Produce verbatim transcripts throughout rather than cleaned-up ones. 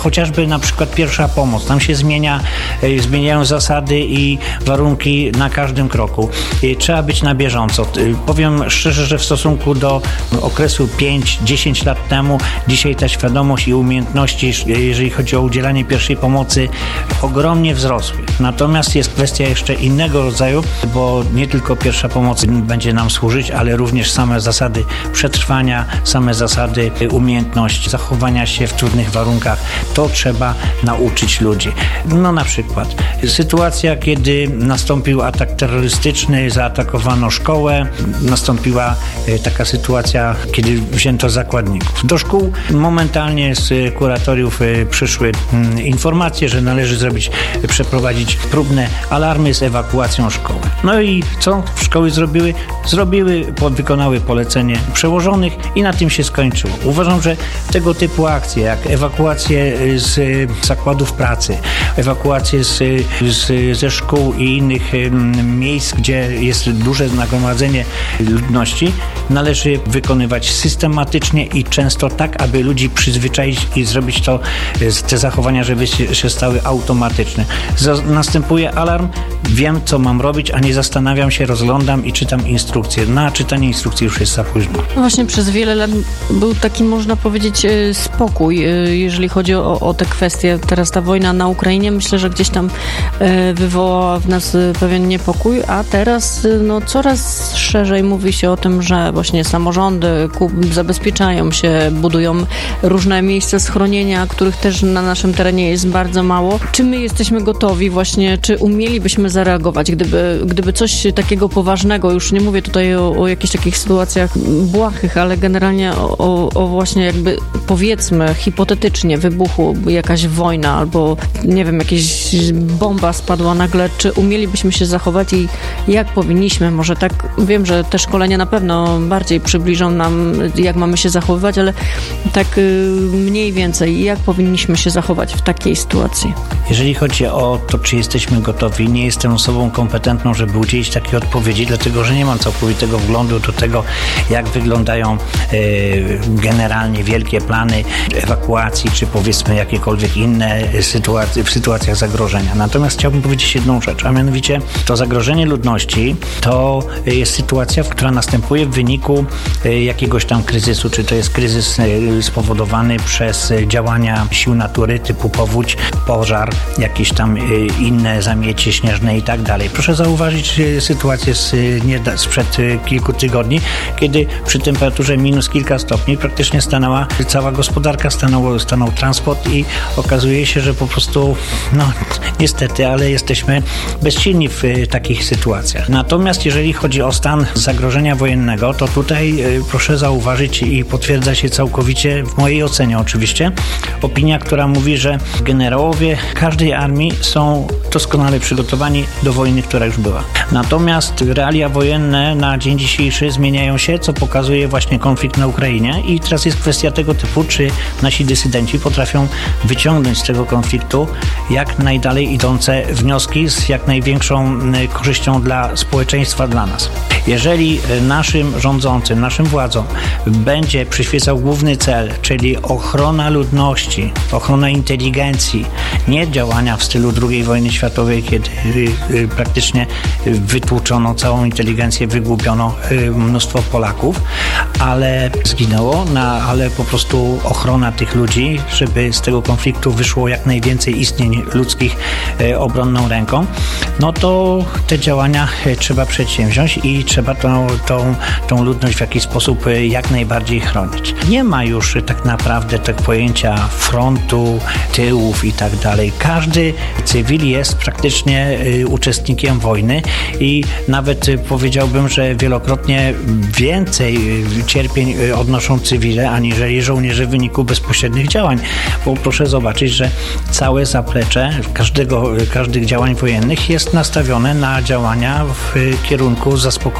chociażby na przykład pierwsza pomoc. Tam się zmienia, zmieniają zasady i warunki na każdym kroku. Trzeba być na bieżąco. Powiem szczerze, że w stosunku do okresu pięć dziesięć lat temu, dzisiaj ta świadomość i umiejętności, jeżeli chodzi o udzielanie pierwszej pomocy, ogromnie wzrosły. Natomiast jest kwestia jeszcze innego rodzaju, bo nie tylko pierwsza pomoc będzie nam służyć, ale również same zasady przetrwania, same zasady umiejętności zachowania się w trudnych warunkach. To trzeba nauczyć ludzi. No na przykład sytuacja, kiedy nastąpił atak terrorystyczny, zaatakowano szkołę, nastąpiła taka sytuacja, kiedy wzięto zakładników. Do szkół momentalnie z kuratoriów przyszły informacje, że należy zrobić, przeprowadzić próbne alarmy z ewakuacją szkoły. No i co szkoły zrobiły? Zrobiły, wykonały polecenie przełożonych i na tym się skończyło. Uważam, że tego typu akcje, jak ewakuacje z zakładów pracy, ewakuacje z, z, ze szkół i innych miejsc, gdzie jest duże nagromadzenie ludności, należy wykonywać systematycznie i często tak, aby ludzi przyzwyczaić i zrobić to, te zachowania, żeby się stały automatyczne. Następuje alarm, wiem, co mam robić, a nie zastanawiam się, rozglądam i czytam instrukcje. Na czytanie instrukcji już jest za późno. No właśnie przez wiele lat był taki, można powiedzieć, spokój, jeżeli chodzi o, o te kwestie. Teraz ta wojna na Ukrainie, myślę, że gdzieś tam wywołała w nas pewien niepokój, a teraz no, coraz szerzej mówi się o tym, że właśnie samorządy zabezpieczają się, budują różne miejsca schronienia, których też na naszym terenie jest bardzo mało. Czy my jesteśmy gotowi właśnie, czy umielibyśmy zareagować, gdyby, gdyby coś takiego poważnego, już nie mówię tutaj o, o jakichś takich sytuacjach błahych, ale generalnie o, o, o właśnie jakby powiedzmy hipotetycznie wybuchu jakaś wojna albo nie wiem, jakaś bomba spadła nagle, czy umielibyśmy się zachować i jak powinniśmy, może tak, wiem, że te szkolenia na pewno bardziej przybliżą nam, jak mamy się zachowywać, ale tak mniej więcej, jak powinniśmy się zachować w takiej sytuacji? Jeżeli chodzi o to, czy jesteśmy gotowi, nie jestem osobą kompetentną, żeby udzielić takiej odpowiedzi, dlatego, że nie mam całkowitego wglądu do tego, jak wyglądają e, generalnie wielkie plany ewakuacji, czy powiedzmy jakiekolwiek inne sytuacje, w sytuacjach zagrożenia. Natomiast chciałbym powiedzieć jedną rzecz, a mianowicie to zagrożenie ludności to jest sytuacja, która następuje w wyniku jakiegoś tam kryzysu, czy to jest kryzys spowodowany przez działania sił natury typu powódź, pożar, jakieś tam inne zamiecie śnieżne i tak dalej. Proszę zauważyć sytuację z, nie, sprzed kilku tygodni, kiedy przy temperaturze minus kilka stopni praktycznie stanęła cała gospodarka, stanął, stanął transport i okazuje się, że po prostu no niestety, ale jesteśmy bezsilni w takich sytuacjach. Natomiast jeżeli chodzi o stan zagrożenia wojennego, to tutaj proszę zauważyć i potwierdza się całkowicie, w mojej ocenie oczywiście, opinia, która mówi, że generałowie każdej armii są doskonale przygotowani do wojny, która już była. Natomiast realia wojenne na dzień dzisiejszy zmieniają się, co pokazuje właśnie konflikt na Ukrainie i teraz jest kwestia tego typu, czy nasi dysydenci potrafią wyciągnąć z tego konfliktu jak najdalej idące wnioski z jak największą korzyścią dla społeczeństwa, dla nas. Jeżeli naszym rządzącym, naszym władzom będzie przyświecał główny cel, czyli ochrona ludności, ochrona inteligencji, nie działania w stylu drugiej wojny światowej, kiedy praktycznie wytłuczono całą inteligencję, wygłupiono mnóstwo Polaków, ale zginęło, no, ale po prostu ochrona tych ludzi, żeby z tego konfliktu wyszło jak najwięcej istnień ludzkich obronną ręką, no to te działania trzeba przedsięwziąć i trzeba tą, tą, tą ludność w jakiś sposób jak najbardziej chronić. Nie ma już tak naprawdę tego pojęcia frontu, tyłów i tak dalej. Każdy cywil jest praktycznie uczestnikiem wojny i nawet powiedziałbym, że wielokrotnie więcej cierpień odnoszą cywile, aniżeli żołnierze w wyniku bezpośrednich działań. Bo proszę zobaczyć, że całe zaplecze każdego, każdych działań wojennych jest nastawione na działania w kierunku zaspokojenia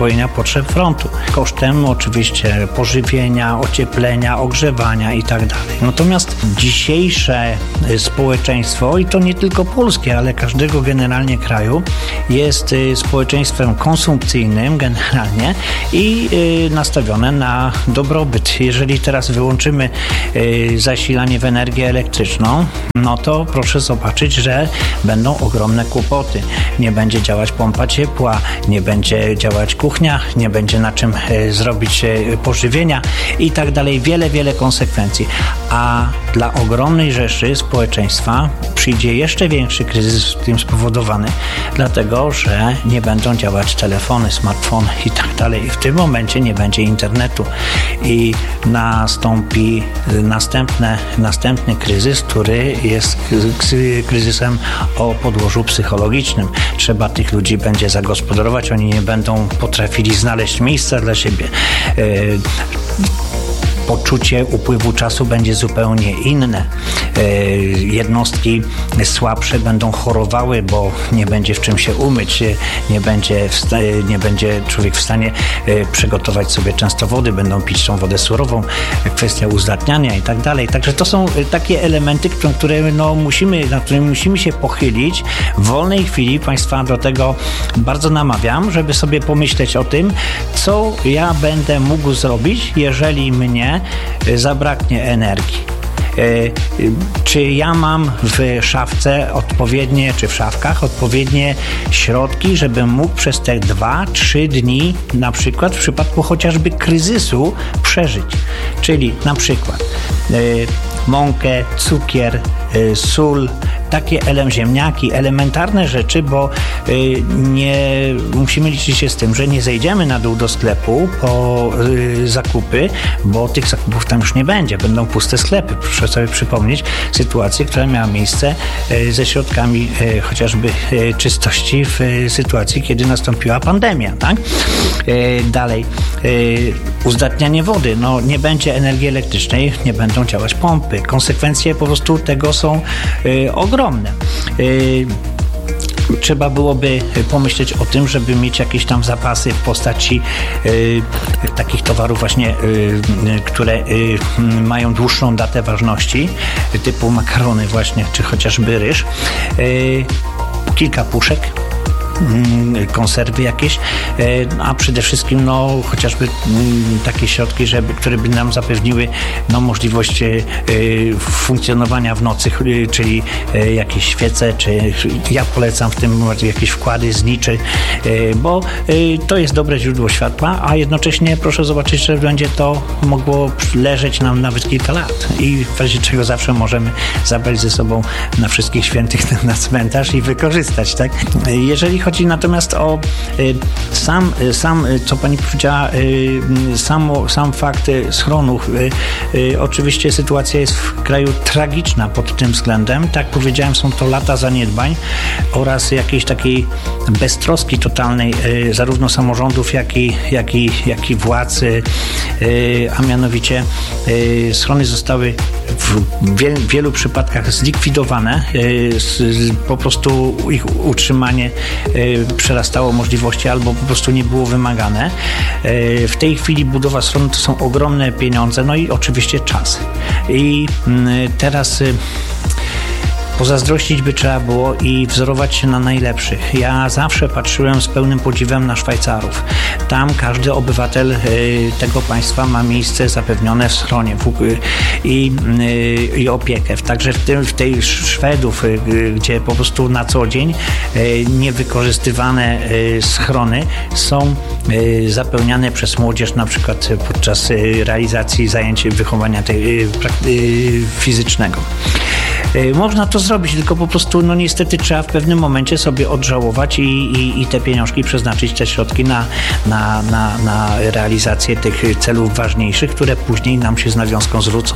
zaspokojenia potrzeb frontu. Kosztem oczywiście pożywienia, ocieplenia, ogrzewania i tak dalej. Natomiast dzisiejsze społeczeństwo, i to nie tylko polskie, ale każdego generalnie kraju, jest społeczeństwem konsumpcyjnym generalnie i nastawione na dobrobyt. Jeżeli teraz wyłączymy zasilanie w energię elektryczną, no to proszę zobaczyć, że będą ogromne kłopoty. Nie będzie działać pompa ciepła, nie będzie działać kuchnia, nie będzie na czym zrobić pożywienia i tak dalej. Wiele, wiele konsekwencji. A dla ogromnej rzeszy społeczeństwa przyjdzie jeszcze większy kryzys tym spowodowany, dlatego, że nie będą działać telefony, smartfony i tak dalej. I w tym momencie nie będzie internetu i nastąpi następne, następny kryzys, który jest kryzysem o podłożu psychologicznym. Trzeba tych ludzi będzie zagospodarować, oni nie będą potrafili znaleźć miejsca dla siebie. Poczucie upływu czasu będzie zupełnie inne. Jednostki słabsze będą chorowały, bo nie będzie w czym się umyć, nie będzie, w sta- nie będzie człowiek w stanie przygotować sobie często wody, będą pić tą wodę surową, kwestia uzdatniania i tak dalej. Także to są takie elementy, które no musimy, na które musimy się pochylić. W wolnej chwili Państwa do tego bardzo namawiam, żeby sobie pomyśleć o tym, co ja będę mógł zrobić, jeżeli mnie zabraknie energii. Czy ja mam w szafce odpowiednie, czy w szafkach odpowiednie środki, żebym mógł przez te dwa, trzy dni, na przykład w przypadku chociażby kryzysu, przeżyć. Czyli na przykład mąkę, cukier, sól, takie ele- ziemniaki, elementarne rzeczy, bo y, nie musimy liczyć się z tym, że nie zejdziemy na dół do sklepu po y, zakupy, bo tych zakupów tam już nie będzie, będą puste sklepy. Proszę sobie przypomnieć sytuację, która miała miejsce y, ze środkami y, chociażby y, czystości w y, sytuacji, kiedy nastąpiła pandemia, tak? Y, dalej, y, uzdatnianie wody, no nie będzie energii elektrycznej, nie będą działać pompy. Konsekwencje po prostu tego są y, ogromne. Yy, trzeba byłoby pomyśleć o tym, żeby mieć jakieś tam zapasy w postaci yy, takich towarów właśnie, yy, które yy, mają dłuższą datę ważności, typu makarony właśnie, czy chociażby ryż, yy, kilka puszek, konserwy jakieś, a przede wszystkim no, chociażby takie środki, żeby, które by nam zapewniły no, możliwość funkcjonowania w nocy, czyli jakieś świece, czy ja polecam w tym jakieś wkłady zniczy, bo to jest dobre źródło światła, a jednocześnie proszę zobaczyć, że będzie to mogło leżeć nam nawet kilka lat i w razie czego zawsze możemy zabrać ze sobą na wszystkich świętych na cmentarz i wykorzystać, tak? Jeżeli chodzi natomiast o y, sam, y, sam, y, co pani powiedziała, y, samo, sam fakt y, schronów. Y, y, oczywiście sytuacja jest w kraju tragiczna pod tym względem. Tak jak powiedziałem, są to lata zaniedbań oraz jakiejś takiej beztroski totalnej y, zarówno samorządów, jak i, jak i, jak i władz, y, y, a mianowicie y, schrony zostały w wiel, wielu przypadkach zlikwidowane. Y, z, po prostu ich utrzymanie przerastało możliwości albo po prostu nie było wymagane. W tej chwili budowa schronu to są ogromne pieniądze, no i oczywiście czas. I teraz pozazdrościć by trzeba było i wzorować się na najlepszych. Ja zawsze patrzyłem z pełnym podziwem na Szwajcarów. Tam każdy obywatel tego państwa ma miejsce zapewnione w schronie i, i opiekę. Także w, tym, w tej Szwedów, gdzie po prostu na co dzień niewykorzystywane schrony są zapełniane przez młodzież, na przykład podczas realizacji zajęć wychowania tej, fizycznego. Można to zrobić, tylko po prostu no niestety trzeba w pewnym momencie sobie odżałować i, i, i te pieniążki przeznaczyć, te środki na, na, na, na realizację tych celów ważniejszych, które później nam się z nawiązką zwrócą.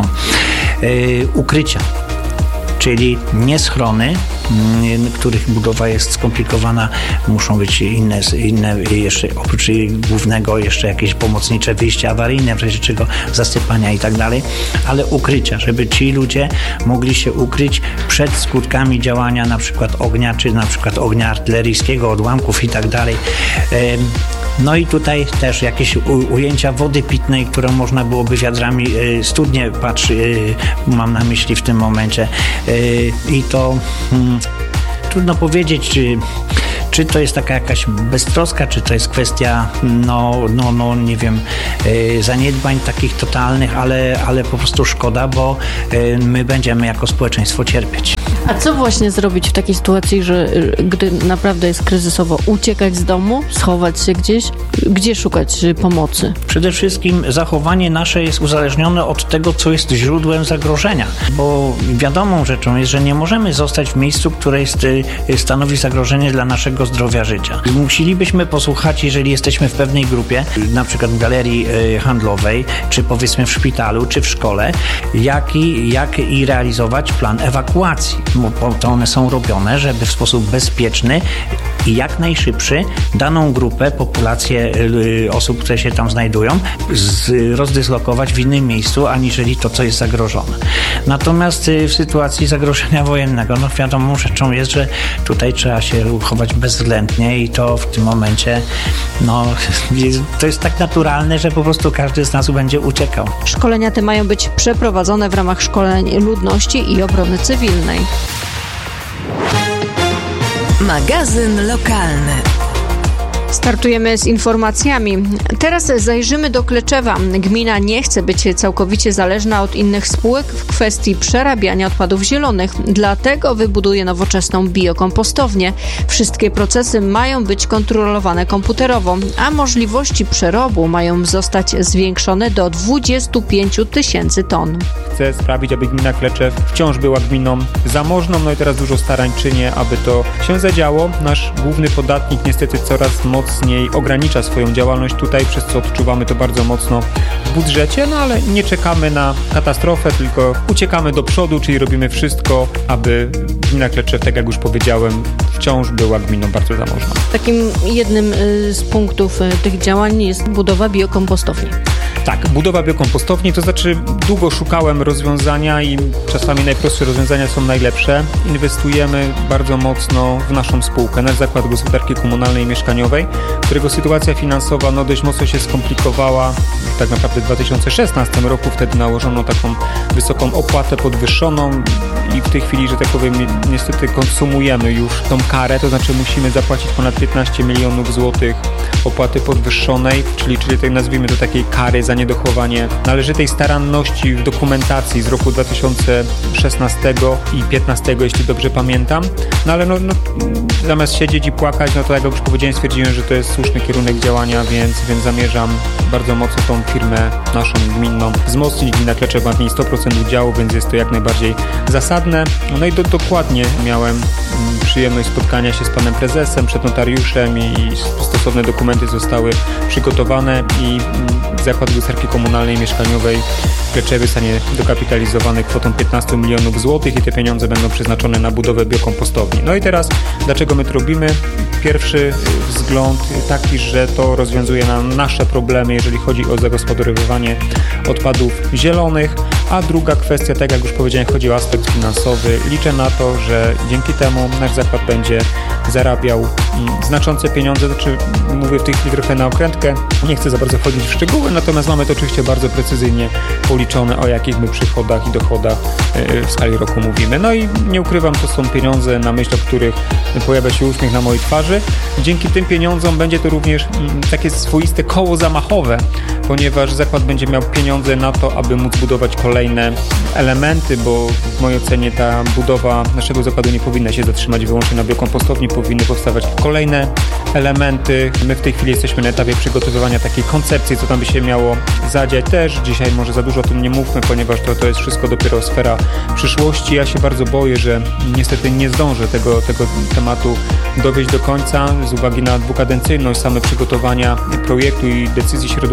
Yy, ukrycia. Czyli nie schrony, których budowa jest skomplikowana, muszą być inne, inne jeszcze oprócz głównego jeszcze jakieś pomocnicze wyjścia awaryjne, w razie czego zasypania i tak dalej, ale ukrycia, żeby ci ludzie mogli się ukryć przed skutkami działania na przykład ognia, czy na przykład ognia artyleryjskiego, odłamków i tak dalej. No i tutaj też jakieś u, ujęcia wody pitnej, którą można byłoby wiadrami y, studnie patrz, y, mam na myśli w tym momencie. Y, I to y, trudno powiedzieć, czy Czy to jest taka jakaś beztroska, czy to jest kwestia, no, no, no nie wiem, yy, zaniedbań takich totalnych, ale, ale po prostu szkoda, bo yy, my będziemy jako społeczeństwo cierpieć. A co właśnie zrobić w takiej sytuacji, że gdy naprawdę jest kryzysowo, uciekać z domu, schować się gdzieś? Gdzie szukać pomocy? Przede wszystkim zachowanie nasze jest uzależnione od tego, co jest źródłem zagrożenia, bo wiadomą rzeczą jest, że nie możemy zostać w miejscu, które jest, stanowi zagrożenie dla naszego zdrowia życia. Musielibyśmy posłuchać, jeżeli jesteśmy w pewnej grupie, na przykład w galerii handlowej, czy powiedzmy w szpitalu, czy w szkole, jak i, jak i realizować plan ewakuacji. Bo to one są robione, żeby w sposób bezpieczny i jak najszybszy daną grupę, populację osób, które się tam znajdują, z, rozdyslokować w innym miejscu, aniżeli to, co jest zagrożone. Natomiast w sytuacji zagrożenia wojennego, no wiadomą rzeczą jest, że tutaj trzeba się uchować bezwzględnie i to w tym momencie, no to jest tak naturalne, że po prostu każdy z nas będzie uciekał. Szkolenia te mają być przeprowadzone w ramach szkoleń ludności i obrony cywilnej. Magazyn lokalny. Startujemy z informacjami. Teraz zajrzymy do Kleczewa. Gmina nie chce być całkowicie zależna od innych spółek w kwestii przerabiania odpadów zielonych. Dlatego wybuduje nowoczesną biokompostownię. Wszystkie procesy mają być kontrolowane komputerowo, a możliwości przerobu mają zostać zwiększone do dwudziestu pięciu tysięcy ton. Chcę sprawić, aby gmina Kleczew wciąż była gminą zamożną, no i teraz dużo starań czynię, aby to się zadziało. Nasz główny podatnik niestety coraz mocniej ogranicza swoją działalność tutaj, przez co odczuwamy to bardzo mocno w budżecie, no ale nie czekamy na katastrofę, tylko uciekamy do przodu, czyli robimy wszystko, aby gmina Kleczew, tak jak już powiedziałem, wciąż była gminą bardzo zamożną. Takim jednym z punktów tych działań jest budowa biokompostowni. Tak, budowa biokompostowni, to znaczy długo szukałem rozwiązania i czasami najprostsze rozwiązania są najlepsze. Inwestujemy bardzo mocno w naszą spółkę, nasz Zakład Gospodarki Komunalnej i Mieszkaniowej, którego sytuacja finansowa no, dość mocno się skomplikowała. Tak naprawdę w dwa tysiące szesnastym roku wtedy nałożono taką wysoką opłatę podwyższoną i w tej chwili, że tak powiem, niestety konsumujemy już tą karę, to znaczy musimy zapłacić ponad piętnaście milionów złotych opłaty podwyższonej, czyli, czyli tak nazwijmy to takiej kary za niedochowanie należytej staranności w dokumentacji z roku dwa tysiące szesnastego i piętnastego, jeśli dobrze pamiętam. No ale no, no, zamiast siedzieć i płakać, no to jak już powiedziałem, stwierdziłem, że to jest słuszny kierunek działania, więc, więc zamierzam bardzo mocno tą firmę naszą gminną wzmocnić. Gmina Kleczew ma w niej sto procent udziału, więc jest to jak najbardziej zasadne. No i do, dokładnie miałem przyjemność spotkania się z panem prezesem, przed notariuszem i stosowne dokumenty zostały przygotowane i Zakład Gospodarki Komunalnej i Mieszkaniowej w Kleczewie zostanie dokapitalizowany kwotą piętnaście milionów złotych i te pieniądze będą przeznaczone na budowę biokompostowni. No i teraz, dlaczego my to robimy? Pierwszy wzgląd taki, że to rozwiązuje nam nasze problemy, jeżeli chodzi o zagospodarowywanie odpadów zielonych, a druga kwestia, tak jak już powiedziałem, chodzi o aspekt finansowy. Liczę na to, że dzięki temu nasz zakład będzie zarabiał znaczące pieniądze, znaczy mówię w tej chwili trochę na okrętkę, nie chcę za bardzo wchodzić w szczegóły, natomiast mamy to oczywiście bardzo precyzyjnie policzone, o jakich my przychodach i dochodach w skali roku mówimy. No i nie ukrywam, to są pieniądze, na myśl o których pojawia się uśmiech na mojej twarzy. Dzięki tym pieniądzom będzie to również takie swoiste koło zamachowe, ponieważ zakład będzie miał pieniądze na to, aby móc budować kolejne elementy, bo w mojej ocenie ta budowa naszego zakładu nie powinna się zatrzymać wyłącznie na biokompostowni, powinny powstawać kolejne elementy. My w tej chwili jesteśmy na etapie przygotowywania takiej koncepcji, co tam by się miało zadziać też. Dzisiaj może za dużo o tym nie mówmy, ponieważ to, to jest wszystko dopiero sfera przyszłości. Ja się bardzo boję, że niestety nie zdążę tego, tego tematu dowieść do końca z uwagi na dwukadencyjność same przygotowania projektu i decyzji środowiskowych.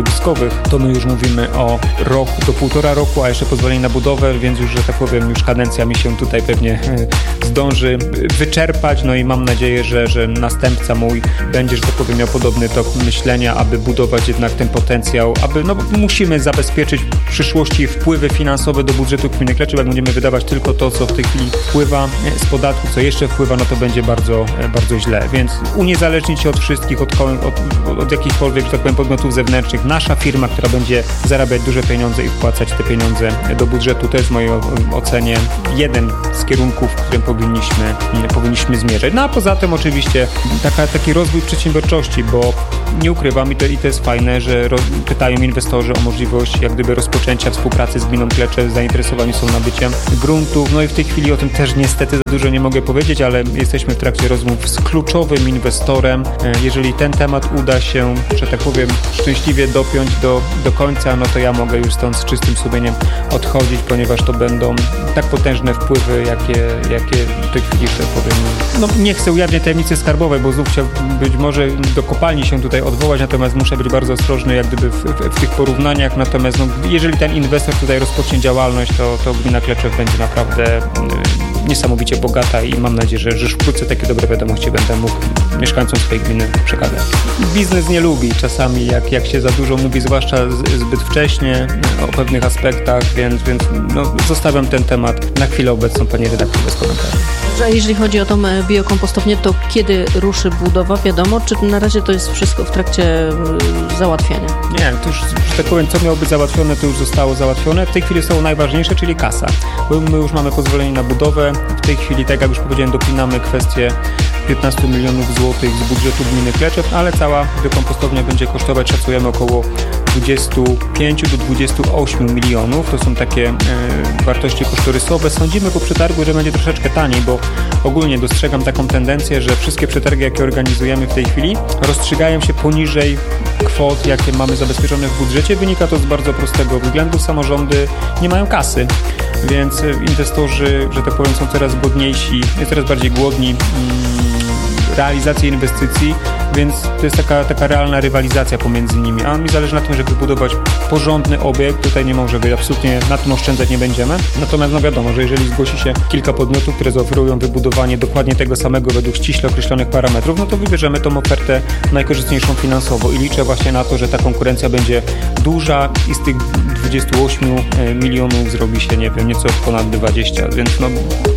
finansowych, to my już mówimy o rok do półtora roku, a jeszcze pozwolenie na budowę, więc już, że tak powiem, już kadencja mi się tutaj pewnie zdąży wyczerpać, no i mam nadzieję, że, że następca mój będzie, że tak powiem, miał podobny tok myślenia, aby budować jednak ten potencjał, aby, no musimy zabezpieczyć w przyszłości wpływy finansowe do budżetu gminy Kleczew. Jak będziemy wydawać tylko to, co w tej chwili wpływa z podatku, co jeszcze wpływa, no to będzie bardzo, bardzo źle, więc uniezależnić się od wszystkich, od, od, od jakichkolwiek, że tak powiem, podmiotów zewnętrznych. Nasza firma, która będzie zarabiać duże pieniądze i wpłacać te pieniądze do budżetu, to jest w mojej ocenie jeden z kierunków, w którym powinniśmy, powinniśmy zmierzać. No a poza tym oczywiście taka, taki rozwój przedsiębiorczości, bo nie ukrywam i to, i to jest fajne, że ro, pytają inwestorzy o możliwość jak gdyby rozpoczęcia współpracy z gminą Kleczew, zainteresowani są nabyciem gruntów. No i w tej chwili o tym też niestety za dużo nie mogę powiedzieć, ale jesteśmy w trakcie rozmów z kluczowym inwestorem. Jeżeli ten temat uda się, że tak powiem, szczęśliwie dopiąć do, do końca, no to ja mogę już stąd z czystym sumieniem odchodzić, ponieważ to będą tak potężne wpływy, jakie, jakie w tej chwili, że tak powiem, no nie chcę ujawniać tajemnicy skarbowej, bo znów chciałbym być może do kopalni się tutaj odwołać, natomiast muszę być bardzo ostrożny jak gdyby w, w, w tych porównaniach, natomiast no, jeżeli ten inwestor tutaj rozpocznie działalność, to, to gmina Kleczew będzie naprawdę y, niesamowicie bogata i mam nadzieję, że, że już wkrótce takie dobre wiadomości będę mógł mieszkańcom swojej gminy przekazać. Biznes nie lubi czasami, jak, jak się za dużo mówi, zwłaszcza z, zbyt wcześnie o pewnych aspektach, więc, więc no, zostawiam ten temat na chwilę obecną, panie redaktor, bez komentarzy. A jeżeli chodzi o tą biokompostownię, to kiedy ruszy budowa, wiadomo, czy na razie to jest wszystko w trakcie załatwiania? Nie, to już, że tak powiem, co miało być załatwione, to już zostało załatwione. W tej chwili są najważniejsze, czyli kasa. Bo my już mamy pozwolenie na budowę. W tej chwili, tak jak już powiedziałem, dopinamy kwestię piętnaście milionów złotych z budżetu gminy Kleczew, ale cała biokompostownia będzie kosztować, szacujemy, około dwadzieścia pięć do dwudziestu ośmiu milionów. To są takie e, wartości kosztorysowe. Sądzimy po przetargu, że będzie troszeczkę taniej, bo ogólnie dostrzegam taką tendencję, że wszystkie przetargi, jakie organizujemy w tej chwili, rozstrzygają się poniżej kwot, jakie mamy zabezpieczone w budżecie. Wynika to z bardzo prostego względu. Samorządy nie mają kasy, więc inwestorzy, że tak powiem, są coraz głodniejsi, coraz bardziej głodni mm, realizacji inwestycji, więc to jest taka, taka realna rywalizacja pomiędzy nimi, a mi zależy na tym, żeby budować porządny obiekt. Tutaj nie może być, absolutnie na tym oszczędzać nie będziemy. Natomiast no wiadomo, że jeżeli zgłosi się kilka podmiotów, które zaoferują wybudowanie dokładnie tego samego według ściśle określonych parametrów, no to wybierzemy tą ofertę najkorzystniejszą finansowo i liczę właśnie na to, że ta konkurencja będzie duża i z tych dwudziestu ośmiu milionów zrobi się, nie wiem, nieco ponad dwadzieścia, więc no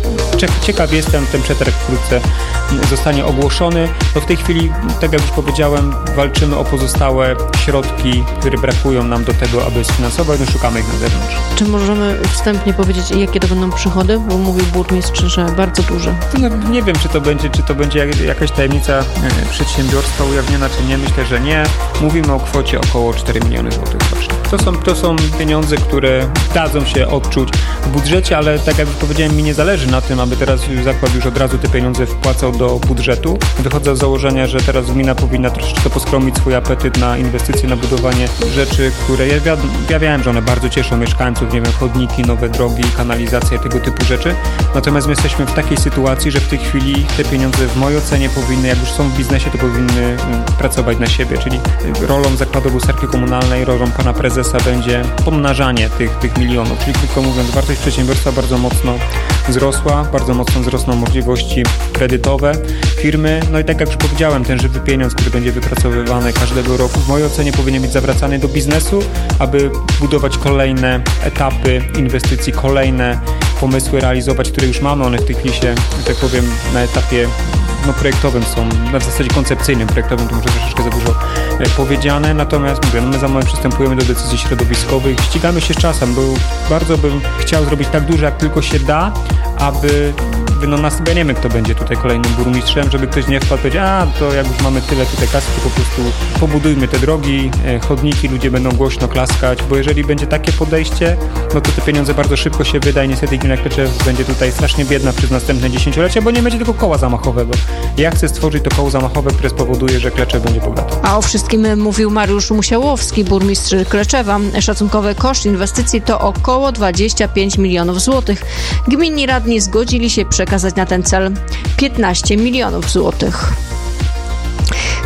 ciekaw jestem, ten przetarg wkrótce zostanie ogłoszony. No w tej chwili, tak jak już powiedziałem, walczymy o pozostałe środki, które brakują nam do tego, aby sfinansować, no szukamy ich na zewnątrz. Czy możemy wstępnie powiedzieć, jakie to będą przychody? Bo mówił burmistrz, że bardzo duże. No, nie wiem, czy to będzie, czy to będzie jakaś tajemnica przedsiębiorstwa ujawniona, czy nie. Myślę, że nie. Mówimy o kwocie około cztery miliony złotych rocznie. To są, to są pieniądze, które dadzą się odczuć w budżecie, ale tak jak już powiedziałem, mi nie zależy na tym, aby teraz zakład już od razu te pieniądze wpłacał do budżetu. Wychodzę z założenia, że teraz gmina powinna troszeczkę poskromić swój apetyt na inwestycje, na budowanie rzeczy, które ja, wi- ja wiem, że one bardzo cieszą mieszkańców, nie wiem, chodniki, nowe drogi, kanalizacje, tego typu rzeczy. Natomiast my jesteśmy w takiej sytuacji, że w tej chwili te pieniądze w mojej ocenie powinny, jak już są w biznesie, to powinny pracować na siebie, czyli rolą zakładu gospodarki komunalnej, rolą pana prezesa będzie pomnażanie tych, tych milionów, czyli krótko mówiąc, wartość przedsiębiorstwa bardzo mocno wzrosła, bardzo mocno wzrosną możliwości kredytowe firmy, no i tak jak już powiedziałem, ten żywy pieniądz, który będzie wypracowywany każdego roku, w mojej ocenie powinien być zawracany do biznesu, aby budować kolejne etapy inwestycji, kolejne pomysły realizować, które już mamy, one w tej chwili się, tak powiem, na etapie no, projektowym są, na zasadzie koncepcyjnym, projektowym to może troszeczkę za dużo e, powiedziane, natomiast mówię, no my za moment przystępujemy do decyzji środowiskowych, ścigamy się z czasem, bo bardzo bym chciał zrobić tak dużo, jak tylko się da, aby no nas nie wiemy, kto będzie tutaj kolejnym burmistrzem, żeby ktoś nie wpadł i powiedział, a to jak już mamy tyle tutaj kasy, to po prostu pobudujmy te drogi, chodniki, ludzie będą głośno klaskać, bo jeżeli będzie takie podejście, no to te pieniądze bardzo szybko się wyda i niestety gmina Kleczew będzie tutaj strasznie biedna przez następne dziesięciolecia, bo nie będzie tylko koła zamachowego. Ja chcę stworzyć to koło zamachowe, które spowoduje, że Kleczew będzie bogata. A o wszystkim mówił Mariusz Musiałowski, burmistrz Kleczewa. Szacunkowy koszt inwestycji to około dwadzieścia pięć milionów złotych. Gminni radni zgodzili się przekazać na ten cel piętnaście milionów złotych.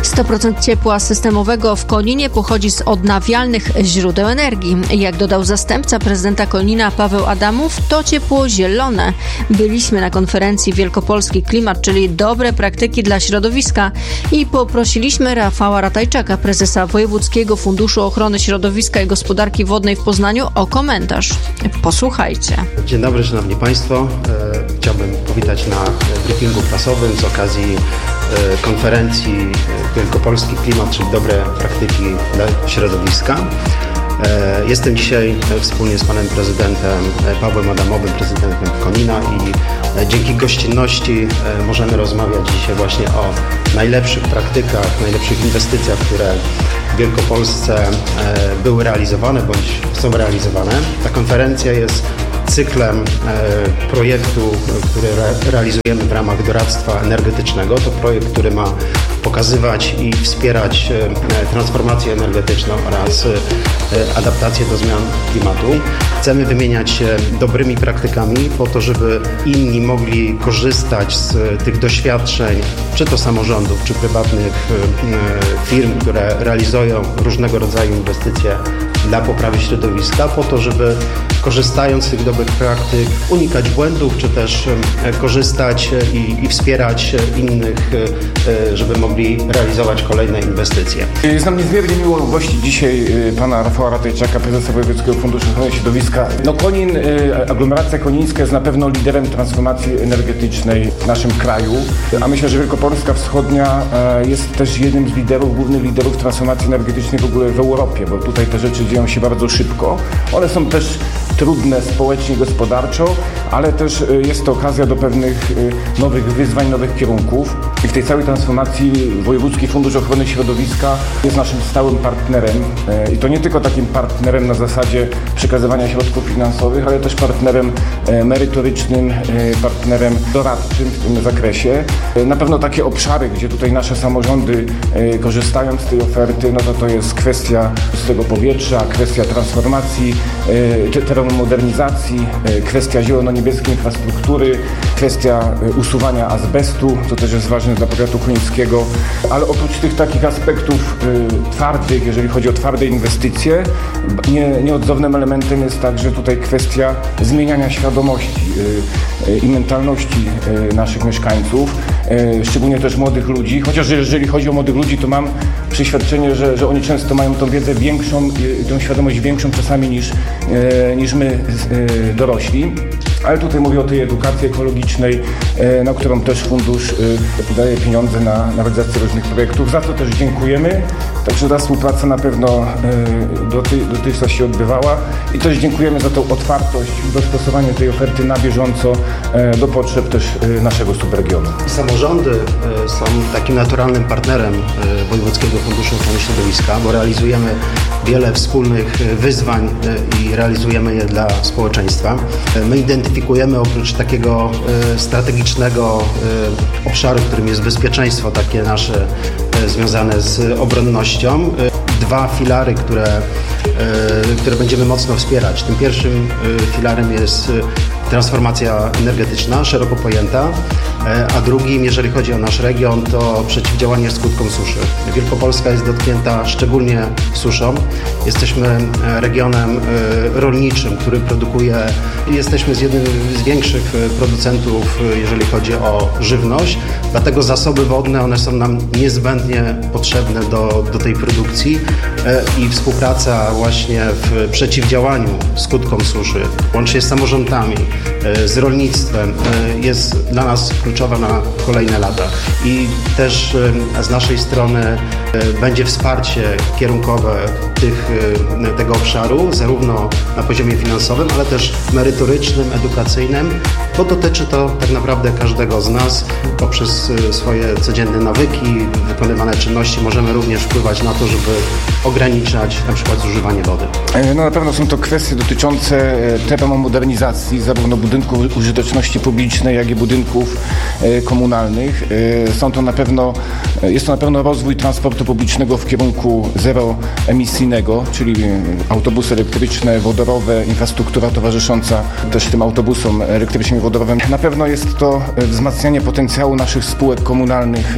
sto procent ciepła systemowego w Koninie pochodzi z odnawialnych źródeł energii. Jak dodał zastępca prezydenta Konina Paweł Adamów, to ciepło zielone. Byliśmy na konferencji Wielkopolski Klimat, czyli dobre praktyki dla środowiska i poprosiliśmy Rafała Ratajczaka, prezesa Wojewódzkiego Funduszu Ochrony Środowiska i Gospodarki Wodnej w Poznaniu, o komentarz. Posłuchajcie. Dzień dobry, szanowni państwo. Chciałbym powitać na briefingu prasowym z okazji konferencji Wielkopolski Klimat, czyli dobre praktyki dla środowiska. Jestem dzisiaj wspólnie z panem prezydentem Pawłem Adamowym, prezydentem Konina, i dzięki gościnności możemy rozmawiać dzisiaj właśnie o najlepszych praktykach, najlepszych inwestycjach, które w Wielkopolsce były realizowane bądź są realizowane. Ta konferencja jest cyklem projektu, który realizujemy w ramach doradztwa energetycznego. To projekt, który ma pokazywać i wspierać transformację energetyczną oraz adaptację do zmian klimatu. Chcemy wymieniać się dobrymi praktykami po to, żeby inni mogli korzystać z tych doświadczeń, czy to samorządów, czy prywatnych firm, które realizują różnego rodzaju inwestycje dla poprawy środowiska, po to, żeby korzystając z tych dobrych praktyk unikać błędów, czy też korzystać i, i wspierać innych, żeby mogli realizować kolejne inwestycje. Jest nam niezmiernie miło gościć dzisiaj pana Rafała Ratajczaka, prezesa Wojewódzkiego Funduszu Ochrony Środowiska. No Konin, aglomeracja konińska jest na pewno liderem transformacji energetycznej w naszym kraju, a myślę, że Wielkopolska Wschodnia jest też jednym z liderów, głównych liderów transformacji energetycznej w ogóle w Europie, bo tutaj te rzeczy dzieją się bardzo szybko. One są też trudne społecznie, gospodarczo, ale też jest to okazja do pewnych nowych wyzwań, nowych kierunków. I w tej całej transformacji Wojewódzki Fundusz Ochrony Środowiska jest naszym stałym partnerem. I to nie tylko takim partnerem na zasadzie przekazywania środków finansowych, ale też partnerem merytorycznym, partnerem doradczym w tym zakresie. Na pewno takie obszary, gdzie tutaj nasze samorządy korzystają z tej oferty, no to to jest kwestia czystego powietrza, kwestia transformacji, termomodernizacji, kwestia zielono-niebieskiej infrastruktury, kwestia usuwania azbestu, co też jest ważne dla powiatu konińskiego, ale oprócz tych takich aspektów y, twardych, jeżeli chodzi o twarde inwestycje, nie, nieodzownym elementem jest także tutaj kwestia zmieniania świadomości y, y, i mentalności y, naszych mieszkańców, y, szczególnie też młodych ludzi, chociaż jeżeli chodzi o młodych ludzi, to mam przeświadczenie, że, że oni często mają tą wiedzę większą, y, tą świadomość większą czasami niż, y, niż my y, dorośli. Ale tutaj mówię o tej edukacji ekologicznej, na którą też fundusz daje pieniądze na, na realizację różnych projektów. Za to też dziękujemy. Także ta współpraca na pewno dotychczas się odbywała i też dziękujemy za tą otwartość, dostosowanie tej oferty na bieżąco do potrzeb też naszego subregionu. Samorządy są takim naturalnym partnerem Wojewódzkiego Funduszu Ochrony Środowiska, bo realizujemy wiele wspólnych wyzwań i realizujemy je dla społeczeństwa. My identyfikujemy oprócz takiego strategicznego obszaru, którym jest bezpieczeństwo takie nasze związane z obronnością, dwa filary, które, które będziemy mocno wspierać. Tym pierwszym filarem jest transformacja energetyczna, szeroko pojęta, a drugim, jeżeli chodzi o nasz region, to przeciwdziałanie skutkom suszy. Wielkopolska jest dotknięta szczególnie suszą. Jesteśmy regionem rolniczym, który produkuje, jesteśmy z jednym z większych producentów, jeżeli chodzi o żywność, dlatego zasoby wodne, one są nam niezbędnie potrzebne do, do tej produkcji i współpraca właśnie w przeciwdziałaniu skutkom suszy, łącznie z samorządami, z rolnictwem, jest dla nas kluczowa na kolejne lata. I też z naszej strony będzie wsparcie kierunkowe tych, tego obszaru, zarówno na poziomie finansowym, ale też merytorycznym, edukacyjnym, bo dotyczy to tak naprawdę każdego z nas. Poprzez swoje codzienne nawyki, wykonywane czynności możemy również wpływać na to, żeby ograniczać na przykład zużywanie wody. No na pewno są to kwestie dotyczące termomodernizacji zarówno budynków użyteczności publicznej, jak i budynków komunalnych. Są to na pewno, jest to na pewno rozwój transportu publicznego w kierunku zeroemisyjnego, czyli autobusy elektryczne, wodorowe, infrastruktura towarzysząca też tym autobusom elektrycznym i wodorowym. Na pewno jest to wzmacnianie potencjału naszych spółek komunalnych,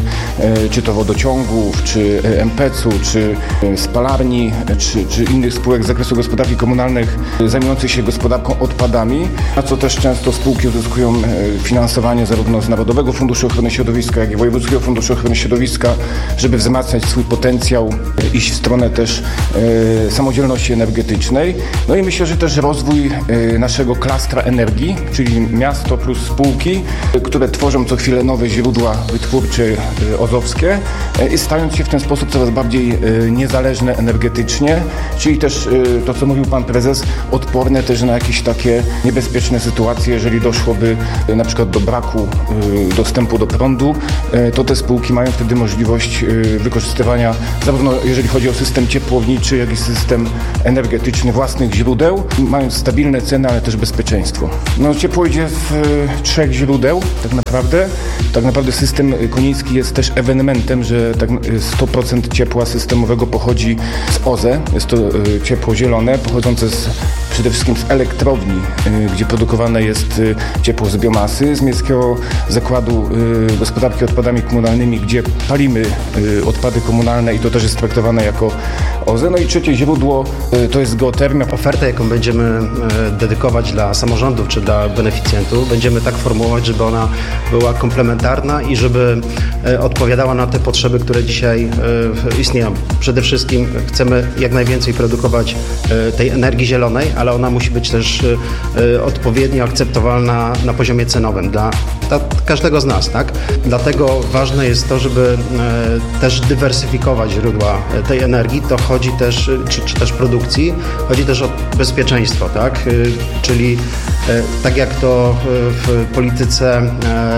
czy to wodociągów, czy em pe ce u, czy spalarni, czy, czy innych spółek z zakresu gospodarki komunalnych zajmujących się gospodarką odpadami, na co też często spółki uzyskują finansowanie zarówno z Narodowego Funduszu Ochrony Środowiska, jak i Wojewódzkiego Funduszu Ochrony Środowiska, żeby wzmacniać swój potencjał, iść w stronę też e, samodzielności energetycznej. No i myślę, że też rozwój e, naszego klastra energii, czyli miasto plus spółki, e, które tworzą co chwilę nowe źródła wytwórcze e, ozowskie e, i stając się w ten sposób coraz bardziej e, niezależne energetycznie, czyli też e, to, co mówił pan prezes, odporne też na jakieś takie niebezpieczne sytuacje, jeżeli doszłoby e, na przykład do braku e, dostępu do prądu, e, to te spółki mają wtedy możliwość e, wykorzystywania zarówno jeżeli chodzi o system ciepłowniczy, jak i system energetyczny własnych źródeł, mając stabilne ceny, ale też bezpieczeństwo. No, ciepło idzie z e, trzech źródeł tak naprawdę. Tak naprawdę system koniński jest też ewenementem, że tak sto procent ciepła systemowego pochodzi z O Z E. Jest to e, ciepło zielone, pochodzące z, przede wszystkim z elektrowni, e, gdzie produkowane jest e, ciepło z biomasy, z Miejskiego Zakładu e, Gospodarki Odpadami Komunalnymi, gdzie palimy e, odpady komunalne i to też jest traktowane jako O Z E. No i trzecie źródło e, to jest geotermia. Ofertę, jaką będziemy e, dedykować dla samorządów czy dla beneficjentów, będziemy tak formułować, żeby ona była komplementarna i żeby e, odpowiadała na te potrzeby, które dzisiaj e, istnieją. Przede wszystkim chcemy jak najwięcej produkować e, tej energii zielonej, ale ona musi być też e, odpowiednio akceptowalna na poziomie cenowym dla, dla każdego z nas, tak? Dlatego ważne jest to, żeby e, też dywersyfikować źródła tej energii. To chodzi też, czy, czy też produkcji, chodzi też o bezpieczeństwo, tak? E, czyli e, tak jak to w polityce e,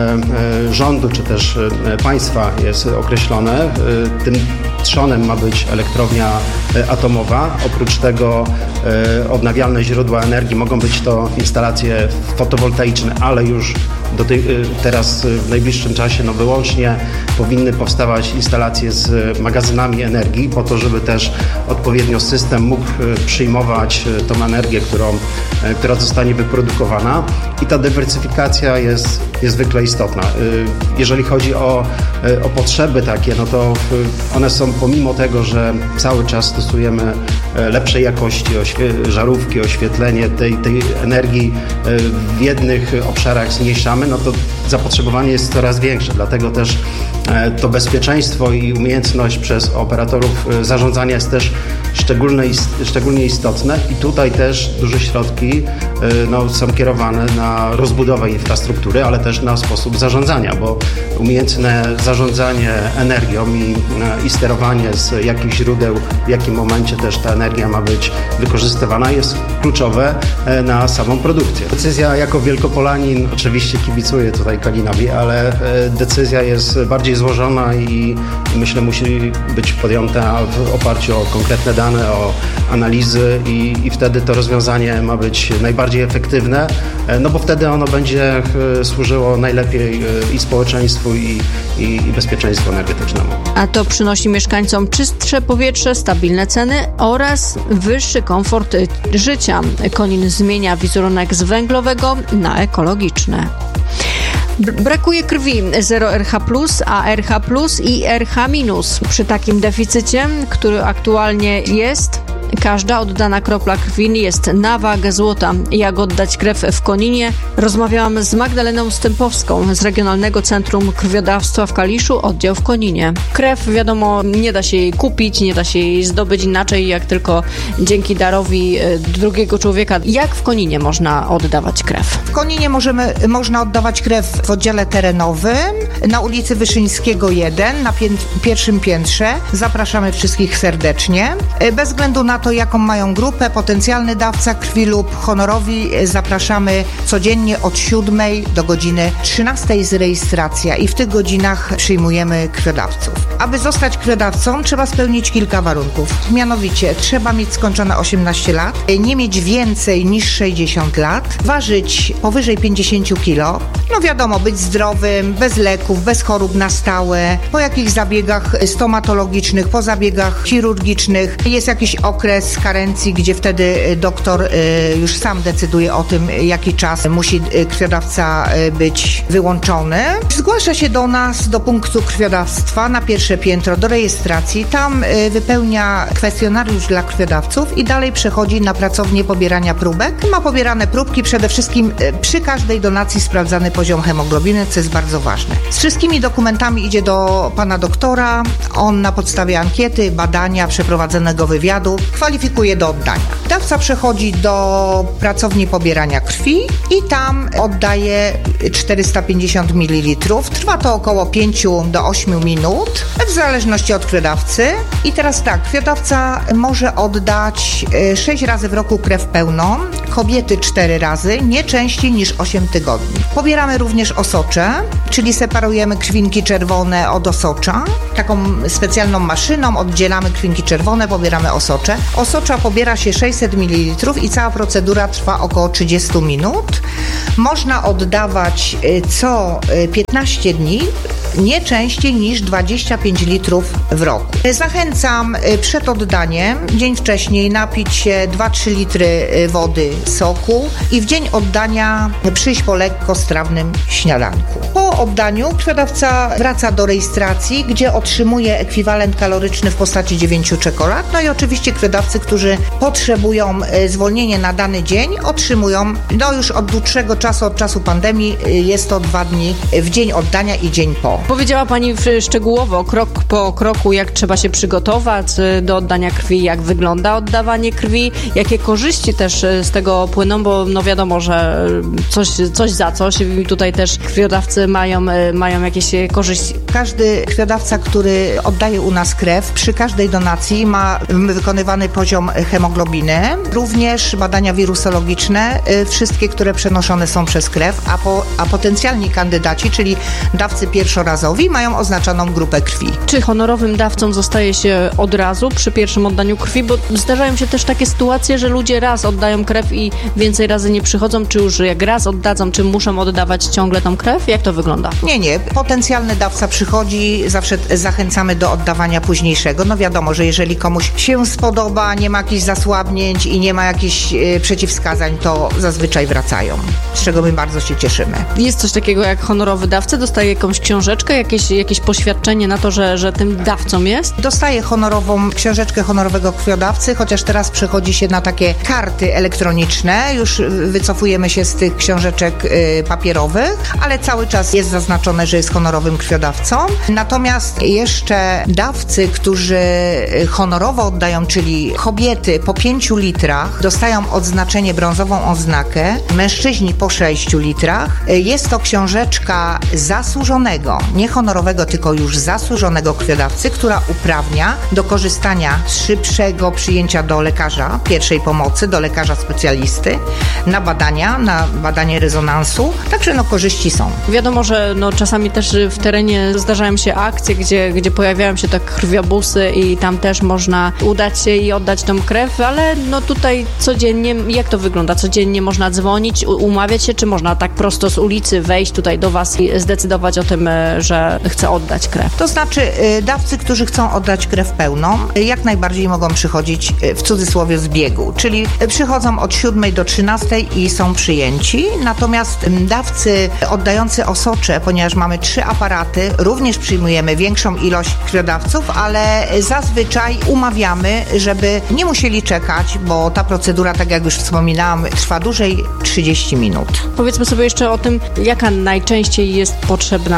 e, rządu, czy też e, państwa jest określone, e, tym trzonem ma być elektrownia atomowa. Oprócz tego e, odnawialne źródła energii mogą być to instalacje fotowoltaiczne, ale już do tej, teraz w najbliższym czasie no wyłącznie powinny powstawać instalacje z magazynami energii po to, żeby też odpowiednio system mógł przyjmować tą energię, którą, która zostanie wyprodukowana i ta dywersyfikacja jest niezwykle istotna. Jeżeli chodzi o, o potrzeby takie, no to one są pomimo tego, że cały czas stosujemy lepszej jakości oświe- żarówki, oświetlenie tej, tej energii w jednych obszarach zmniejszamy, no to zapotrzebowanie jest coraz większe, dlatego też to bezpieczeństwo i umiejętność przez operatorów zarządzania jest też szczególnie, szczególnie istotne i tutaj też duże środki no, są kierowane na rozbudowę infrastruktury, ale też na sposób zarządzania, bo umiejętne zarządzanie energią i, i sterowanie z jakich źródeł, w jakim momencie też ta energia ma być wykorzystywana jest kluczowe na samą produkcję. Decyzja jako Wielkopolanin, oczywiście kibicuję tutaj Koninowi, ale decyzja jest bardziej złożona i myślę musi być podjęta w oparciu o konkretne dane, o analizy i, i wtedy to rozwiązanie ma być najbardziej efektywne, no bo wtedy ono będzie służyło najlepiej i społeczeństwu i, i, i bezpieczeństwu energetycznemu. A to przynosi mieszkańcom czystsze powietrze, stabilne ceny oraz wyższy komfort życia. Konin zmienia wizerunek z węglowego na ekologiczny. Brakuje krwi, zero R H plus, a R H plus i R H minus. Przy takim deficycie, który aktualnie jest, każda oddana kropla krwi jest na wagę złota. Jak oddać krew w Koninie? Rozmawiałam z Magdaleną Stępowską z Regionalnego Centrum Krwiodawstwa w Kaliszu, oddział w Koninie. Krew, wiadomo, nie da się jej kupić, nie da się jej zdobyć inaczej, jak tylko dzięki darowi drugiego człowieka. Jak w Koninie można oddawać krew? W Koninie możemy, można oddawać krew w oddziale terenowym na ulicy Wyszyńskiego jeden, na pię- pierwszym piętrze. Zapraszamy wszystkich serdecznie. Bez względu na na to, jaką mają grupę, potencjalny dawca krwi lub honorowi zapraszamy codziennie od siódmej do godziny trzynastej z rejestracja i w tych godzinach przyjmujemy krwiodawców. Aby zostać krwiodawcą, trzeba spełnić kilka warunków. Mianowicie trzeba mieć skończone osiemnaście lat, nie mieć więcej niż sześćdziesiąt lat, ważyć powyżej pięćdziesiąt kilo, no wiadomo, być zdrowym, bez leków, bez chorób na stałe, po jakichś zabiegach stomatologicznych, po zabiegach chirurgicznych. Jest jakiś okres karencji, gdzie wtedy doktor już sam decyduje o tym, jaki czas musi krwiodawca być wyłączony. Zgłasza się do nas, do punktu krwiodawstwa na pierwsze piętro, do rejestracji. Tam wypełnia kwestionariusz dla krwiodawców i dalej przechodzi na pracownię pobierania próbek. Ma pobierane próbki, przede wszystkim przy każdej donacji sprawdzany poziom hemoglobiny, co jest bardzo ważne. Z wszystkimi dokumentami idzie do pana doktora. On na podstawie ankiety, badania, przeprowadzonego wywiadu kwalifikuje do oddania. Dawca przechodzi do pracowni pobierania krwi i tam oddaje czterysta pięćdziesiąt mililitrów. Trwa to około pięć do ośmiu minut, w zależności od krwiodawcy. I teraz tak, krwiodawca może oddać sześć razy w roku krew pełną, kobiety cztery razy, nie częściej niż osiem tygodni. Pobieramy również osocze, czyli separujemy krwinki czerwone od osocza. Taką specjalną maszyną oddzielamy krwinki czerwone, pobieramy osocze. Osocza pobiera się sześćset mililitrów i cała procedura trwa około trzydzieści minut. Można oddawać co piętnaście dni, nie częściej niż dwadzieścia pięć litrów w roku. Zachęcam przed oddaniem, dzień wcześniej, napić się dwa trzy litry wody, soku i w dzień oddania przyjść po lekkostrawnym śniadanku. Po oddaniu krwiodawca wraca do rejestracji, gdzie otrzymuje ekwiwalent kaloryczny w postaci dziewięciu czekolad. No i oczywiście krwiodawcy, którzy potrzebują zwolnienia na dany dzień, otrzymują no już od dłuższego czasu, od czasu pandemii, jest to dwa dni w dzień oddania i dzień po. Powiedziała Pani szczegółowo, krok po kroku, jak trzeba się przygotować do oddania krwi, jak wygląda oddawanie krwi, jakie korzyści też z tego płyną, bo no wiadomo, że coś, coś za coś i tutaj też krwiodawcy mają, mają jakieś korzyści. Każdy krwiodawca, który oddaje u nas krew, przy każdej donacji ma wykonywany poziom hemoglobiny, również badania wirusologiczne, wszystkie, które przenoszone są przez krew, a, po, a potencjalni kandydaci, czyli dawcy pierwszorazowi, mają oznaczoną grupę krwi. Czy honorowym dawcą zostaje się od razu przy pierwszym oddaniu krwi? Bo zdarzają się też takie sytuacje, że ludzie raz oddają krew i więcej razy nie przychodzą, czy już jak raz oddadzą, czy muszą oddawać ciągle tą krew? Jak to wygląda? Nie, nie. Potencjalny dawca przychodzi, zawsze zachęcamy do oddawania późniejszego. No wiadomo, że jeżeli komuś się spodoba, nie ma jakichś zasłabnięć i nie ma jakichś y, przeciwwskazań, to zazwyczaj wracają, z czego my bardzo się cieszymy. Jest coś takiego jak honorowy dawca? Dostaje jakąś książeczkę, jakieś, jakieś poświadczenie na to, że, że tym dawcą jest? Dostaje honorową książeczkę honorowego krwiodawcy, chociaż teraz przechodzi się na takie karty elektroniczne. Już wycofujemy się z tych książeczek y, papierowych, ale cały czas jest zaznaczone, że jest honorowym krwiodawcą. Natomiast jeszcze dawcy, którzy honorowo oddają, czyli kobiety po pięciu litrach, dostają odznaczenie, brązową oznakę, mężczyźni po sześciu litrach. Jest to książeczka zasłużonego, nie honorowego, tylko już zasłużonego krwiodawcy, która uprawnia do korzystania z szybszego przyjęcia do lekarza pierwszej pomocy, do lekarza specjalisty, na badania, na badanie rezonansu. Także no korzyści są. Wiadomo, że no, czasami też w terenie zdarzają się akcje, gdzie, gdzie pojawiają się tak krwiobusy i tam też można udać się i oddać tą krew, ale no tutaj codziennie, jak to wygląda? Codziennie można dzwonić, umawiać się, czy można tak prosto z ulicy wejść tutaj do Was i zdecydować o tym, że chce oddać krew? To znaczy dawcy, którzy chcą oddać krew pełną, jak najbardziej mogą przychodzić w cudzysłowie z biegu, czyli przychodzą od siódmej do trzynastej i są przyjęci, natomiast dawcy oddający osocze, ponieważ mamy trzy aparaty, również przyjmujemy większą ilość krwiodawców, ale zazwyczaj umawiamy, żeby nie musieli czekać, bo ta procedura, tak jak już wspominałam, trwa dłużej trzydzieści minut. Powiedzmy sobie jeszcze o tym, jaka najczęściej jest potrzebna krew, jakie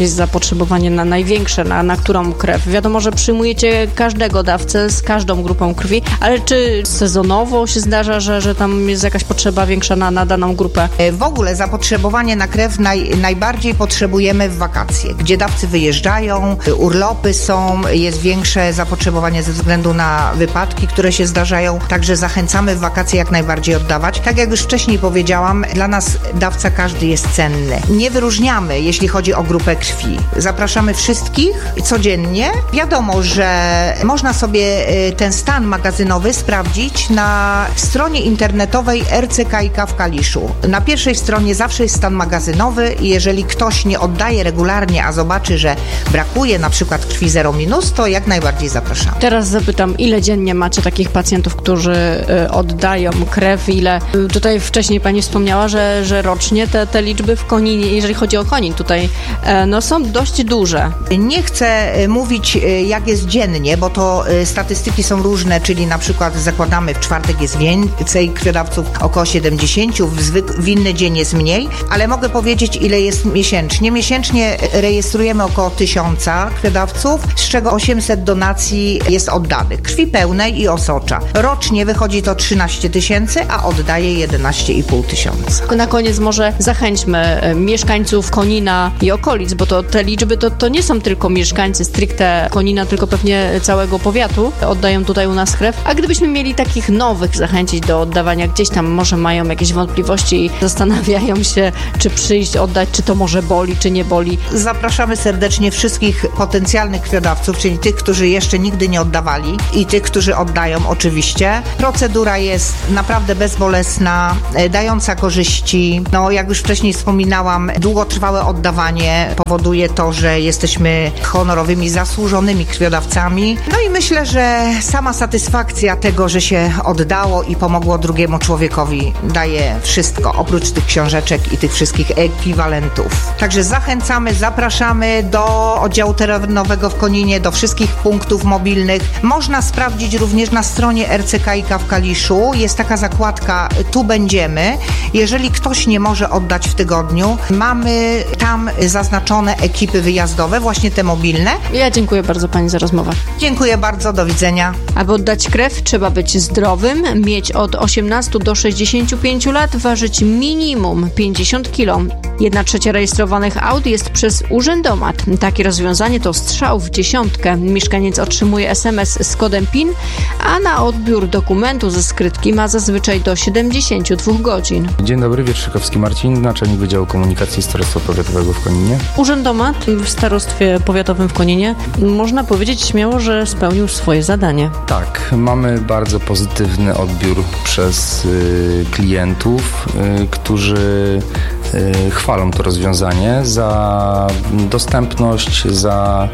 jakieś zapotrzebowanie na największe, na, na którą krew? Wiadomo, że przyjmujecie każdego dawcę z każdą grupą krwi, ale czy sezonowo się zdarza, że, że tam jest jakaś potrzeba większa na, na daną grupę? W ogóle zapotrzebowanie na krew naj, najbardziej potrzebujemy w wakacje, gdzie dawcy wyjeżdżają, urlopy są, jest większe zapotrzebowanie ze względu na wypadki, które się zdarzają, także zachęcamy w wakacje jak najbardziej oddawać. Tak jak już wcześniej powiedziałam, dla nas dawca każdy jest cenny. Nie wyróżniamy, jeśli chodzi o grupę krwi. Zapraszamy wszystkich codziennie. Wiadomo, że można sobie ten stan magazynowy sprawdzić na stronie internetowej R C K i K w Kaliszu. Na pierwszej stronie zawsze jest stan magazynowy i jeżeli ktoś nie oddaje regularnie, a zobaczy, że brakuje na przykład krwi zero minus, to jak najbardziej zapraszamy. Teraz zapytam, ile dziennie macie takich pacjentów, którzy y, oddają krew? Ile? Y, tutaj wcześniej pani wspomniała, że, że rocznie te, te liczby w Koninie, jeżeli chodzi o Konin tutaj, y, no są dość duże. Nie chcę y, mówić, y, jak jest dziennie, bo to y, statystyki są różne, czyli na przykład zakładamy w czwartek jest więcej krwiodawców, około siedemdziesiąt, w, zwyk- w inny dzień jest mniej, ale mogę powiedzieć, ile jest miesięcznie. Miesięcznie rejestrujemy około tysiąca krwiodawców, z czego osiemset donacji jest oddanych. Krwi pełnej i osocza. Rocznie wychodzi to trzynaście tysięcy, a oddaje jedenaście i pół tysiąca. Na koniec może zachęćmy mieszkańców Konina i okolic, bo to te liczby to, to nie są tylko mieszkańcy stricte Konina, tylko pewnie całego powiatu oddają tutaj u nas krew. A gdybyśmy mieli takich nowych zachęcić do oddawania, gdzieś tam może mają jakieś wątpliwości i zastanawiają się, czy przyjść, oddać, czy to może boli, czy nie boli. Zapraszamy serdecznie wszystkich potencjalnych krwiodawców, czyli tych, którzy jeszcze nigdy nie oddawali i tych, którzy oddają oczywiście. Procedura jest naprawdę bezbolesna, dająca korzyści. No, jak już wcześniej wspominałam, długotrwałe oddawanie powoduje to, że jesteśmy honorowymi, zasłużonymi krwiodawcami. No i myślę, że sama satysfakcja tego, że się oddało i pomogło drugiemu człowiekowi, daje wszystko, oprócz tych książeczek i tych wszystkich ekwiwalentów. Także zachęcamy, zapraszamy do oddziału terenowego w Koninie, do wszystkich punktów mobilnych. Można sprawdzić również na stronie R C K i K w Kaliszu. Jest taka zakładka Tu będziemy. Jeżeli ktoś nie może oddać w tygodniu, mamy tam zaznaczone ekipy wyjazdowe, właśnie te mobilne. Ja dziękuję bardzo pani za rozmowę. Dziękuję bardzo, do widzenia. Aby oddać krew, trzeba być zdrowym, mieć od osiemnastu do sześćdziesięciu pięciu lat, ważyć minimum pięćdziesiąt kilogramów. Jedna trzecia rejestrowanych aut jest przez urzędomat. Takie rozwiązanie to strzał w dziesiątkę. Mieszkaniec otrzymuje es em es z kodem PIN, a na odbiór dokumentu ze skrytki ma zazwyczaj do siedemdziesięciu dwóch godzin. Dzień dobry, Wietrzykowski Marcin, naczelnik Wydziału Komunikacji Starostwa Powiatowego w Koninie. Urzędomat w Starostwie Powiatowym w Koninie, można powiedzieć śmiało, że spełnił swoje zadanie. Tak, mamy bardzo pozytywny odbiór przez y, klientów, y, którzy y, chwalą to rozwiązanie za dostępność, za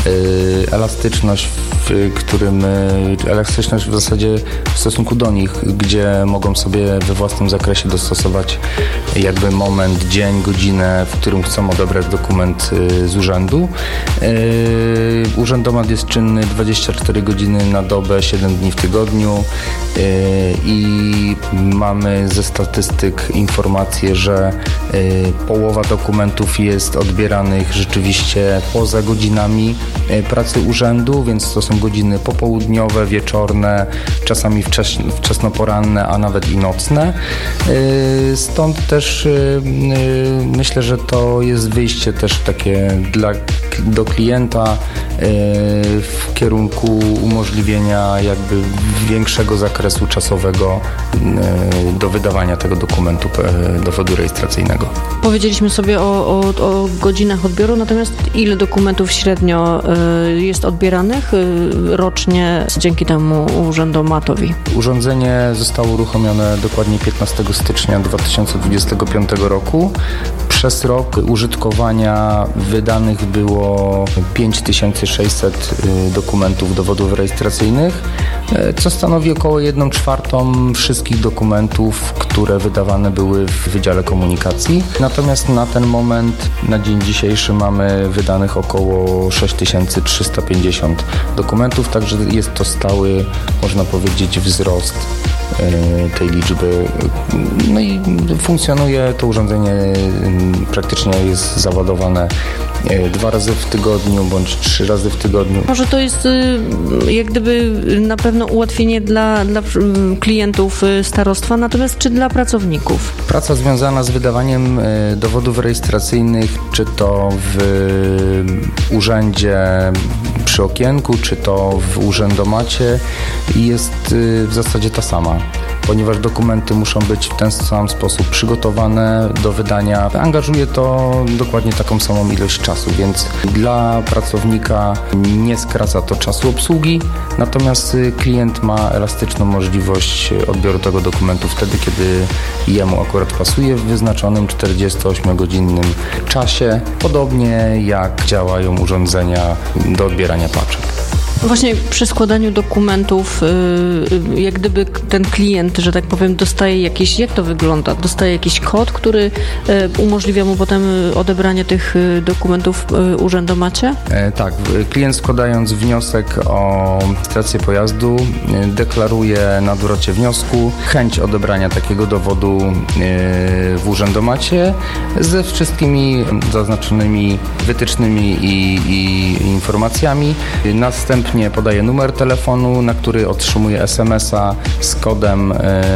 y, elastyczność, w którym y, elastyczność w zasadzie w stosunku do nich, gdzie mogą sobie we własnym zakresie dostosować jakby moment, dzień, godzinę, w którym chcą odebrać dokument y, z urzędu. Y, urzędomat jest czynny dwadzieścia cztery godziny na dobę, siedem dni w tygodniu y, i mamy ze statystyk informację, że y, połowa dokumentów jest odbieranych rzeczywiście poza godzinami pracy urzędu, więc to są godziny popołudniowe, wieczorne, czasami wcześ- wczesnoporanne, a nawet i nocne. Stąd też myślę, że to jest wyjście też takie dla, do klienta w kierunku umożliwienia jakby większego zakresu czasowego do wydawania tego dokumentu dowodu rejestracyjnego. Powiedzieliśmy sobie o, o, o godzinach odbioru, natomiast ile dokumentów średnio y, jest odbieranych y, rocznie dzięki temu urzędomatowi? Urządzenie zostało uruchomione dokładnie piętnastego stycznia dwa tysiące dwudziestego piątego roku. Przez rok użytkowania wydanych było pięć tysięcy sześćset dokumentów dowodów rejestracyjnych, co stanowi około jedną czwartą wszystkich dokumentów, które wydawane były w Wydziale Komunikacji. Natomiast na ten moment, na dzień dzisiejszy mamy wydanych około sześć tysięcy trzysta pięćdziesiąt dokumentów, także jest to stały, można powiedzieć, wzrost tej liczby. No i funkcjonuje to urządzenie praktycznie jest załadowane dwa razy w tygodniu bądź trzy razy w tygodniu. Może to jest jak gdyby na pewno ułatwienie dla, dla klientów starostwa, natomiast czy dla pracowników? Praca związana z wydawaniem dowodów rejestracyjnych, czy to w urzędzie przy okienku, czy to w urzędomacie, jest w zasadzie ta sama, ponieważ dokumenty muszą być w ten sam sposób przygotowane do wydania. Angażuje to dokładnie taką samą ilość czasu, więc dla pracownika nie skraca to czasu obsługi, natomiast klient ma elastyczną możliwość odbioru tego dokumentu wtedy, kiedy jemu akurat pasuje w wyznaczonym czterdziestoośmiogodzinnym czasie, podobnie jak działają urządzenia do odbierania paczek. Właśnie przy składaniu dokumentów, jak gdyby ten klient, że tak powiem, dostaje jakieś, jak to wygląda? Dostaje jakiś kod, który umożliwia mu potem odebranie tych dokumentów w urzędomacie? E, tak, klient składając wniosek o rejestrację pojazdu deklaruje na zwrocie wniosku chęć odebrania takiego dowodu w urzędomacie ze wszystkimi zaznaczonymi wytycznymi i, i informacjami. Następnie podaje numer telefonu, na który otrzymuje es em es a z kodem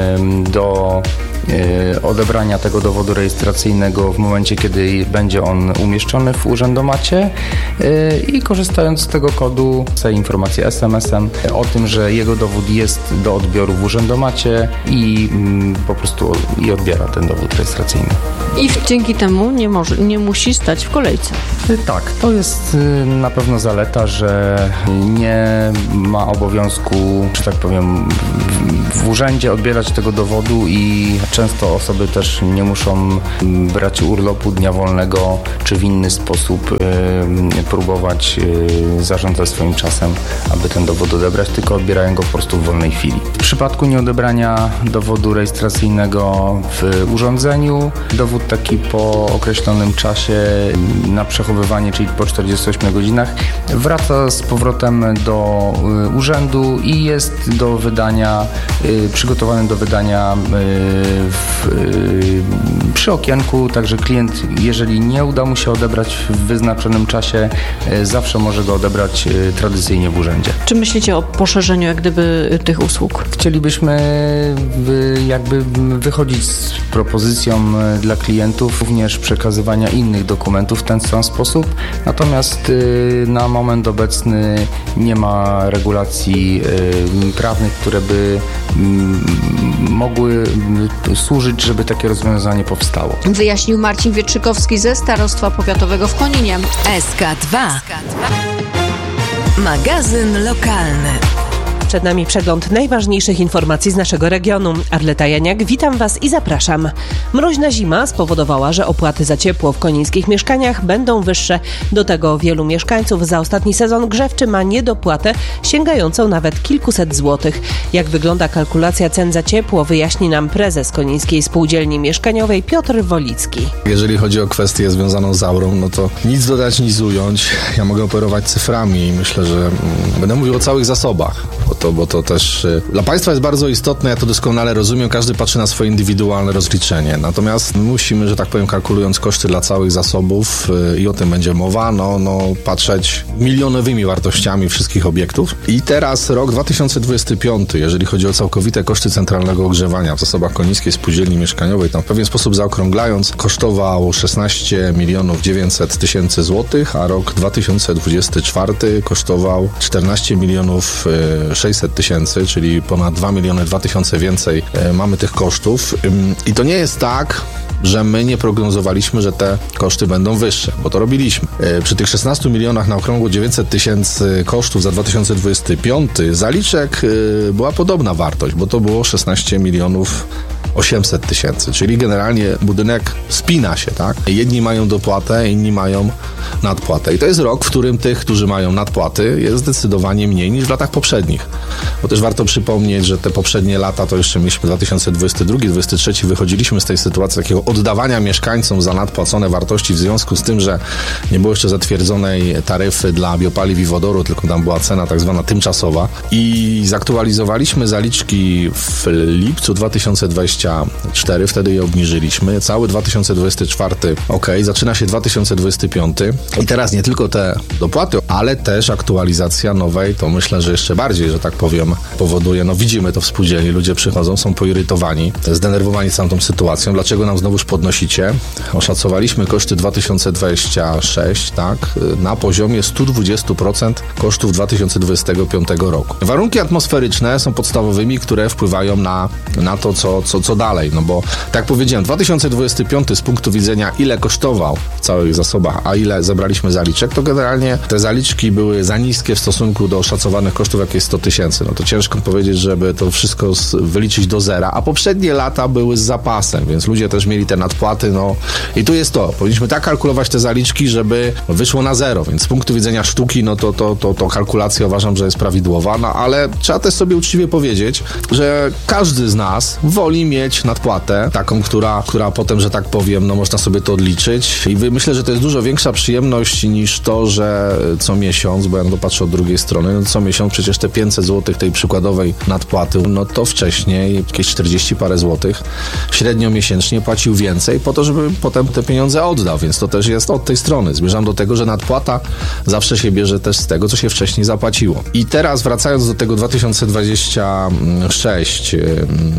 do odebrania tego dowodu rejestracyjnego w momencie, kiedy będzie on umieszczony w urzędomacie i korzystając z tego kodu daje informację es em es em o tym, że jego dowód jest do odbioru w urzędomacie i po prostu i odbiera ten dowód rejestracyjny. I dzięki temu nie, może, nie musi stać w kolejce. Tak, to jest na pewno zaleta, że nie ma obowiązku, że tak powiem, w urzędzie odbierać tego dowodu i często osoby też nie muszą brać urlopu, dnia wolnego, czy w inny sposób y, próbować y, zarządzać swoim czasem, aby ten dowód odebrać, tylko odbierają go po prostu w wolnej chwili. W przypadku nieodebrania dowodu rejestracyjnego w urządzeniu, dowód taki po określonym czasie na przechowywanie, czyli po czterdziestu ośmiu godzinach, wraca z powrotem do y, urzędu i jest do wydania, y, przygotowany do wydania y, w, y, przy okienku, także klient, jeżeli nie uda mu się odebrać w wyznaczonym czasie, y, zawsze może go odebrać y, tradycyjnie w urzędzie. Czy myślicie o poszerzeniu jak gdyby tych usług? Chcielibyśmy y, jakby wychodzić z propozycją y, dla klientów również przekazywania innych dokumentów w ten sam sposób, natomiast y, na moment obecny nie ma regulacji y, prawnych, które by y, mogły y, służyć, żeby takie rozwiązanie powstało. Wyjaśnił Marcin Wietrzykowski ze Starostwa Powiatowego w Koninie. S K dwa. Magazyn lokalny. Przed nami przegląd najważniejszych informacji z naszego regionu. Arleta Janiak, witam Was i zapraszam. Mroźna zima spowodowała, że opłaty za ciepło w konińskich mieszkaniach będą wyższe. Do tego wielu mieszkańców za ostatni sezon grzewczy ma niedopłatę sięgającą nawet kilkuset złotych. Jak wygląda kalkulacja cen za ciepło, wyjaśni nam prezes Konińskiej Spółdzielni Mieszkaniowej Piotr Wolicki. Jeżeli chodzi o kwestię związaną z aurą, no to nic dodać, nic ująć. Ja mogę operować cyframi i myślę, że mm, będę mówił o całych zasobach. To, bo to też y, dla państwa jest bardzo istotne, ja to doskonale rozumiem, każdy patrzy na swoje indywidualne rozliczenie. Natomiast musimy, że tak powiem, kalkulując koszty dla całych zasobów y, i o tym będzie mowa, no, no patrzeć milionowymi wartościami wszystkich obiektów. I teraz rok dwa tysiące dwudziesty piąty, jeżeli chodzi o całkowite koszty centralnego ogrzewania w zasobach Konińskiej Spółdzielni Mieszkaniowej, tam w pewien sposób zaokrąglając, kosztował szesnaście milionów dziewięćset tysięcy złotych, a rok dwa tysiące dwudziesty czwarty kosztował czternaście milionów sześćset tysięcy, czyli ponad dwa miliony dwa tysiące więcej e, mamy tych kosztów. Ym, I to nie jest tak, że my nie prognozowaliśmy, że te koszty będą wyższe, bo to robiliśmy. E, przy tych szesnastu milionach na okrągło dziewięćset tysięcy kosztów za dwa tysiące dwudziesty piąty zaliczek e, była podobna wartość, bo to było szesnaście milionów osiemset tysięcy, czyli generalnie budynek spina się, tak? Jedni mają dopłatę, inni mają nadpłatę. I to jest rok, w którym tych, którzy mają nadpłaty, jest zdecydowanie mniej niż w latach poprzednich. Bo też warto przypomnieć, że te poprzednie lata to jeszcze mieliśmy dwa tysiące dwudziesty drugi dwudziesty trzeci, wychodziliśmy z tej sytuacji takiego oddawania mieszkańcom za nadpłacone wartości w związku z tym, że nie było jeszcze zatwierdzonej taryfy dla biopaliw i wodoru, tylko tam była cena tak zwana tymczasowa. I zaktualizowaliśmy zaliczki w lipcu dwa tysiące dwudziestego dwadzieścia cztery, wtedy je obniżyliśmy. Cały dwa tysiące dwudziesty czwarty ok, zaczyna się dwa tysiące dwudziesty piąty i teraz nie tylko te dopłaty, ale też aktualizacja nowej, to myślę, że jeszcze bardziej, że tak powiem, powoduje, no widzimy to w spółdzielni, ludzie przychodzą, są poirytowani, zdenerwowani całą tą sytuacją. Dlaczego nam znowuż podnosicie? Oszacowaliśmy koszty dwa tysiące dwudziesty szósty, tak, na poziomie sto dwadzieścia procent kosztów dwa tysiące dwudziestego piątego roku. Warunki atmosferyczne są podstawowymi, które wpływają na, na to, co, co, co dalej, no bo tak jak powiedziałem, dwa tysiące dwudziesty piąty z punktu widzenia, ile kosztował w całych zasobach, a ile zebraliśmy zaliczek, to generalnie te zaliczki były za niskie w stosunku do oszacowanych kosztów, jakie jest sto tysięcy. No to ciężko powiedzieć, żeby to wszystko z, wyliczyć do zera, a poprzednie lata były z zapasem, więc ludzie też mieli te nadpłaty, no i tu jest to. Powinniśmy tak kalkulować te zaliczki, żeby wyszło na zero, więc z punktu widzenia sztuki, no to, to, to, to kalkulacja uważam, że jest prawidłowa, no ale trzeba też sobie uczciwie powiedzieć, że każdy z nas woli mieć nadpłatę, taką, która, która potem, że tak powiem, no można sobie to odliczyć i myślę, że to jest dużo większa przyjemność niż to, że co miesiąc, bo ja no to patrzę od drugiej strony, no co miesiąc przecież te pięćset złotych tej przykładowej nadpłaty, no to wcześniej jakieś czterdzieści parę złotych średnio miesięcznie płacił więcej po to, żeby potem te pieniądze oddał, więc to też jest od tej strony. Zmierzam do tego, że nadpłata zawsze się bierze też z tego, co się wcześniej zapłaciło. I teraz wracając do tego dwa tysiące dwudziestego szóstego,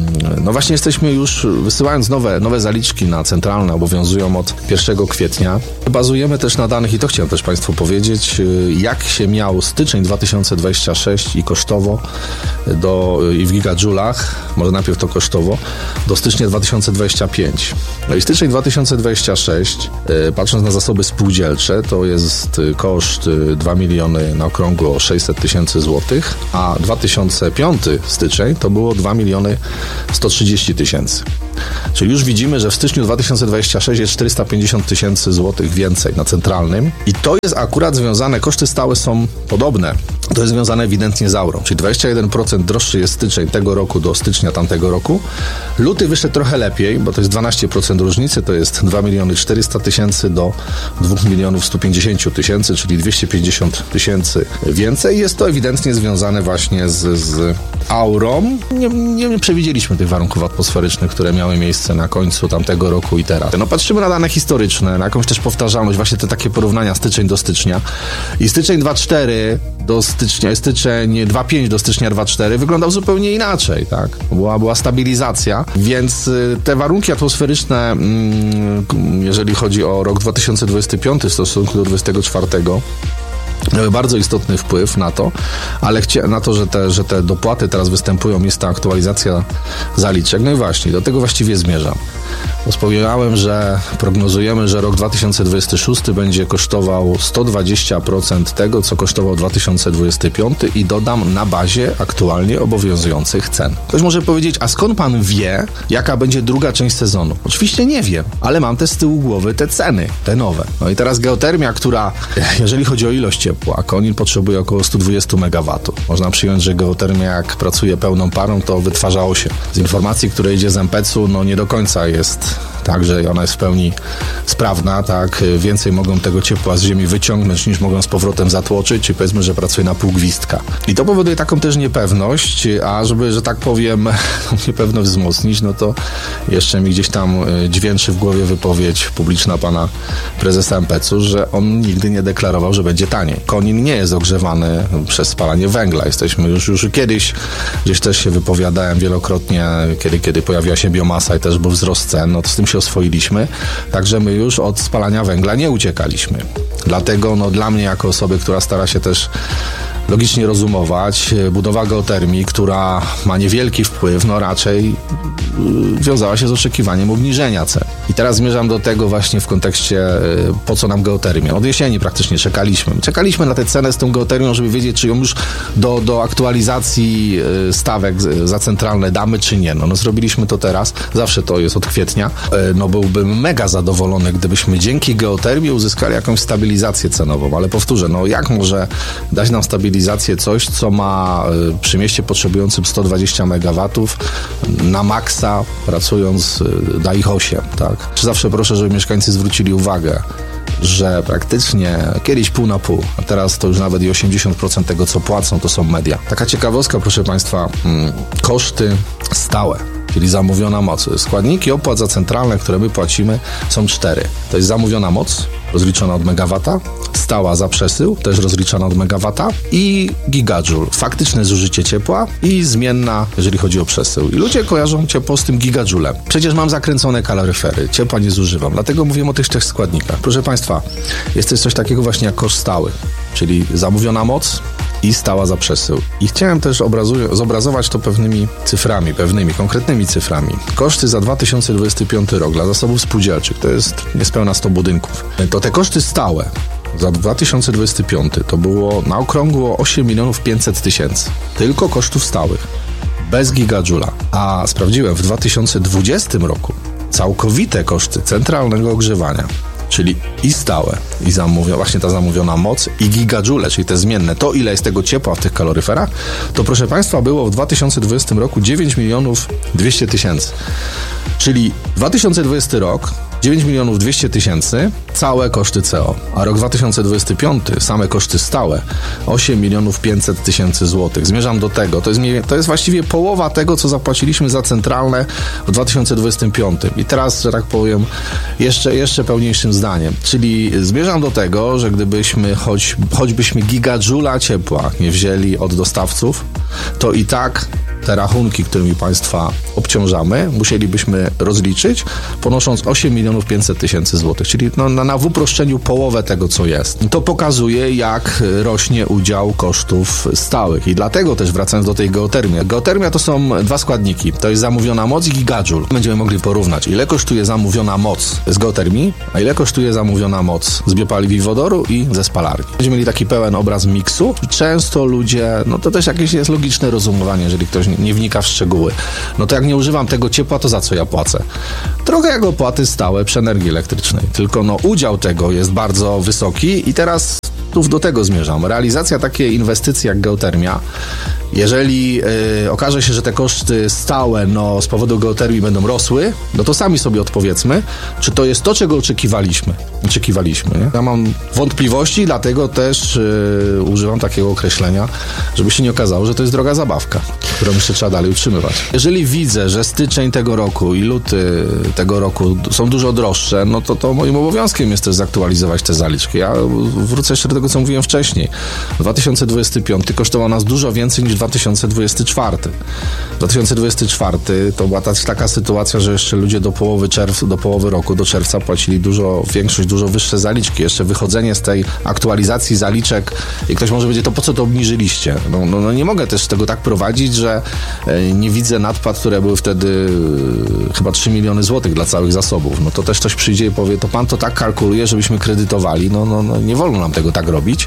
no właśnie jesteśmy już, wysyłając nowe, nowe zaliczki na centralne, obowiązują od pierwszego kwietnia. Bazujemy też na danych, i to chciałem też Państwu powiedzieć, jak się miał styczeń dwa tysiące dwudziesty szósty i kosztowo do, i w gigadżulach, może najpierw to kosztowo, do stycznia dwa tysiące dwudziestego piątego. No i styczeń dwa tysiące dwudziesty szósty, patrząc na zasoby spółdzielcze, to jest koszt dwa miliony na okrągło sześćset tysięcy złotych, a dwa tysiące piąty styczeń to było dwa miliony sto trzydzieści tysięcy. Czyli już widzimy, że w styczniu dwa tysiące dwudziestym szóstym jest czterysta pięćdziesiąt tysięcy złotych więcej na centralnym i to jest akurat związane, koszty stałe są podobne. To jest związane ewidentnie z aurą, czyli dwadzieścia jeden procent droższy jest styczeń tego roku do stycznia tamtego roku. Luty wyszedł trochę lepiej, bo to jest dwanaście procent różnicy, to jest dwa miliony czterysta tysięcy do dwa miliony sto pięćdziesiąt tysięcy, czyli dwieście pięćdziesiąt tysięcy więcej. Jest to ewidentnie związane właśnie z, z aurą. Nie, nie, nie przewidzieliśmy tych warunków atmosferycznych, które miały miejsce na końcu tamtego roku i teraz. No patrzymy na dane historyczne, na jakąś też powtarzalność, właśnie te takie porównania styczeń do stycznia. I styczeń dwa cztery do stycznia, styczeń dwa pięć do stycznia dwa cztery wyglądał zupełnie inaczej, tak? Była, była stabilizacja, więc te warunki atmosferyczne, jeżeli chodzi o rok dwa tysiące dwudziesty piąty w stosunku do dwudziestego czwartego, miały bardzo istotny wpływ na to, ale chcia- na to, że te, że te dopłaty teraz występują, jest ta aktualizacja zaliczek. No i właśnie, do tego właściwie zmierzam. Wspomniałem, że prognozujemy, że rok dwa tysiące dwudziesty szósty będzie kosztował sto dwadzieścia procent tego, co kosztował dwa tysiące dwudziesty piąty i dodam na bazie aktualnie obowiązujących cen. Ktoś może powiedzieć, a skąd pan wie, jaka będzie druga część sezonu? Oczywiście nie wiem, ale mam też z tyłu głowy te ceny, te nowe. No i teraz geotermia, która, jeżeli chodzi o ilość ciepła, Konin potrzebuje około sto dwadzieścia megawatów. Można przyjąć, że geotermia, jak pracuje pełną parą, to wytwarza osiem. Z informacji, które idzie z em pecu, no nie do końca jest tak, że ona jest w pełni sprawna, tak, więcej mogą tego ciepła z ziemi wyciągnąć, niż mogą z powrotem zatłoczyć, czy powiedzmy, że pracuje na pół gwizdka. I to powoduje taką też niepewność, a żeby, że tak powiem, niepewność wzmocnić, no to jeszcze mi gdzieś tam dźwięczy w głowie wypowiedź publiczna pana prezesa em pecu, że on nigdy nie deklarował, że będzie taniej. Konin nie jest ogrzewany przez spalanie węgla. Jesteśmy już, już kiedyś, gdzieś też się wypowiadałem wielokrotnie, kiedy, kiedy pojawiła się biomasa i też był wzrost cen, no to z tym się oswoiliśmy, także my już od spalania węgla nie uciekaliśmy. Dlatego no, dla mnie, jako osoby, która stara się też logicznie rozumować, budowa geotermii, która ma niewielki wpływ, no raczej wiązała się z oczekiwaniem obniżenia cen. I teraz zmierzam do tego właśnie w kontekście, po co nam geotermia. Od jesieni praktycznie czekaliśmy. Czekaliśmy na tę cenę z tą geotermią, żeby wiedzieć, czy ją już do, do aktualizacji stawek za centralne damy, czy nie. No, no zrobiliśmy to teraz. Zawsze to jest od kwietnia. No byłbym mega zadowolony, gdybyśmy dzięki geotermii uzyskali jakąś stabilizację cenową. Ale powtórzę, no jak może dać nam stabilizację coś, co ma przy mieście potrzebującym sto dwadzieścia megawatów na maksa, pracując da ich osiem, tak? Czy zawsze proszę, żeby mieszkańcy zwrócili uwagę, że praktycznie kiedyś pół na pół, a teraz to już nawet i osiemdziesiąt procent tego, co płacą, to są media. Taka ciekawostka, proszę Państwa, hmm, koszty stałe, czyli zamówiona moc. Składniki opłat za centralne, które my płacimy, są cztery. To jest zamówiona moc, rozliczona od megawata, stała za przesył, też rozliczana od megawata i gigajoule, faktyczne zużycie ciepła i zmienna, jeżeli chodzi o przesył. I ludzie kojarzą ciepło z tym gigajoulem. Przecież mam zakręcone kaloryfery, ciepła nie zużywam, dlatego mówię o tych trzech składnikach. Proszę Państwa, jest też coś takiego właśnie jak koszt stały, czyli zamówiona moc i stała za przesył. I chciałem też obrazu- zobrazować to pewnymi cyframi, pewnymi, konkretnymi cyframi. Koszty za dwa tysiące dwudziesty piąty rok dla zasobów spółdzielczych, to jest niespełna sto budynków. To te koszty stałe za dwa tysiące dwudziesty piąty to było na okrągło osiem milionów pięćset tysięcy. Tylko kosztów stałych, bez gigajoula. A sprawdziłem, w dwa tysiące dwudziestym roku całkowite koszty centralnego ogrzewania, czyli i stałe, i zamówiona, właśnie ta zamówiona moc, i gigajoule, czyli te zmienne, to ile jest tego ciepła w tych kaloryferach, to proszę Państwa było w dwa tysiące dwudziestym roku dziewięć milionów dwieście tysięcy. Czyli dwa tysiące dwudziesty rok, dziewięć milionów dwieście tysięcy, całe koszty C O. A rok dwa tysiące dwudziesty piąty, same koszty stałe, osiem milionów pięćset tysięcy złotych. Zmierzam do tego, to jest, to jest właściwie połowa tego, co zapłaciliśmy za centralne w dwa tysiące dwudziestym piątym. I teraz, że tak powiem, jeszcze, jeszcze pełniejszym zdaniem. Czyli zmierzam do tego, że gdybyśmy choć, choćbyśmy gigajoula ciepła nie wzięli od dostawców, to i tak te rachunki, którymi Państwa obciążamy, musielibyśmy rozliczyć, ponosząc osiem milionów pięćset tysięcy złotych, czyli no, na, na w uproszczeniu połowę tego, co jest. To pokazuje, jak rośnie udział kosztów stałych i dlatego też, wracając do tej geotermii. Geotermia to są dwa składniki, to jest zamówiona moc i gigajoule. Będziemy mogli porównać, ile kosztuje zamówiona moc z geotermii, a ile kosztuje zamówiona moc z biopaliw i wodoru i ze spalarni. Będziemy mieli taki pełen obraz miksu i często ludzie, no to też jakieś jest logiczne rozumowanie, jeżeli ktoś nie wnika w szczegóły. No to jak nie używam tego ciepła, to za co ja płacę? Trochę jak opłaty stałe przy energii elektrycznej. Tylko no udział tego jest bardzo wysoki i teraz tu do tego zmierzam. Realizacja takiej inwestycji jak geotermia, jeżeli yy, okaże się, że te koszty stałe no, z powodu geotermii będą rosły, no to sami sobie odpowiedzmy, czy to jest to, czego oczekiwaliśmy. Oczekiwaliśmy. Nie? Ja mam wątpliwości, dlatego też yy, używam takiego określenia, żeby się nie okazało, że to jest droga zabawka, którą jeszcze trzeba dalej utrzymywać. Jeżeli widzę, że styczeń tego roku i luty tego roku są dużo droższe, no to, to moim obowiązkiem jest też zaktualizować te zaliczki. Ja wrócę jeszcze do tego, co mówiłem wcześniej. dwa tysiące dwudziesty piąty kosztował nas dużo więcej niż dwa tysiące dwudziesty czwarty. dwa tysiące dwudziesty czwarty to była ta, taka sytuacja, że jeszcze ludzie do połowy czerwca, do połowy roku, do czerwca płacili dużo, większość, dużo wyższe zaliczki. Jeszcze wychodzenie z tej aktualizacji zaliczek i ktoś może będzie, to po co to obniżyliście? No, no, no nie mogę też tego tak prowadzić, że e, nie widzę nadpłat, które były wtedy e, chyba trzy miliony złotych dla całych zasobów. No to też ktoś przyjdzie i powie, to pan to tak kalkuluje, żebyśmy kredytowali. No, no, no nie wolno nam tego tak robić.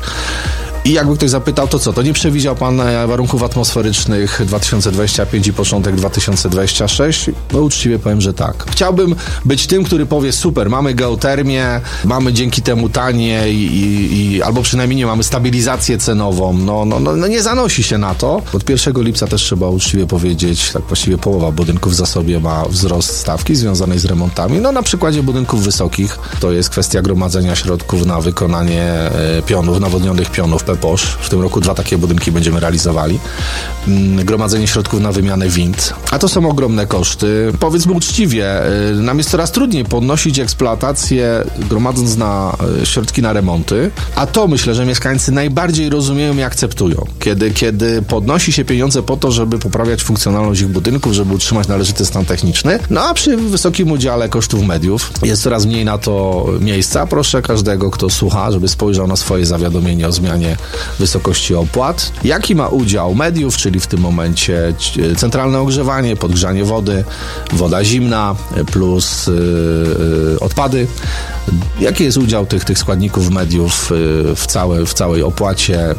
I jakby ktoś zapytał, to co, to nie przewidział pan warunków atmosferycznych dwa tysiące dwudziesty piąty i początek dwa tysiące dwudziesty szósty? No uczciwie powiem, że tak. Chciałbym być tym, który powie, super, mamy geotermię, mamy dzięki temu tanie i, i, i albo przynajmniej nie mamy stabilizację cenową. No, no, no, no nie zanosi się na to. Od pierwszego lipca też trzeba uczciwie powiedzieć, tak właściwie połowa budynków w zasobie ma wzrost stawki związanej z remontami. No na przykładzie budynków wysokich to jest kwestia gromadzenia środków na wykonanie e, pionów, nawodnionych pionów P P O Sz. W tym roku dwa takie budynki będziemy realizowali. Gromadzenie środków na wymianę wind. A to są ogromne koszty. Powiedzmy uczciwie, nam jest coraz trudniej podnosić eksploatację, gromadząc na środki na remonty, a to myślę, że mieszkańcy najbardziej rozumieją i akceptują. Kiedy, kiedy podnosi się pieniądze po to, żeby poprawiać funkcjonalność ich budynków, żeby utrzymać należyty stan techniczny, no a przy wysokim udziale kosztów mediów jest coraz mniej na to miejsca. Proszę każdego, kto słucha, żeby spojrzał na swoje zawiadomienie o zmianie wysokości opłat. Jaki ma udział mediów, czyli w tym momencie centralne ogrzewanie, podgrzanie wody, woda zimna plus yy, odpady. Jaki jest udział tych, tych składników mediów yy, w, całe, w całej opłacie? Yy,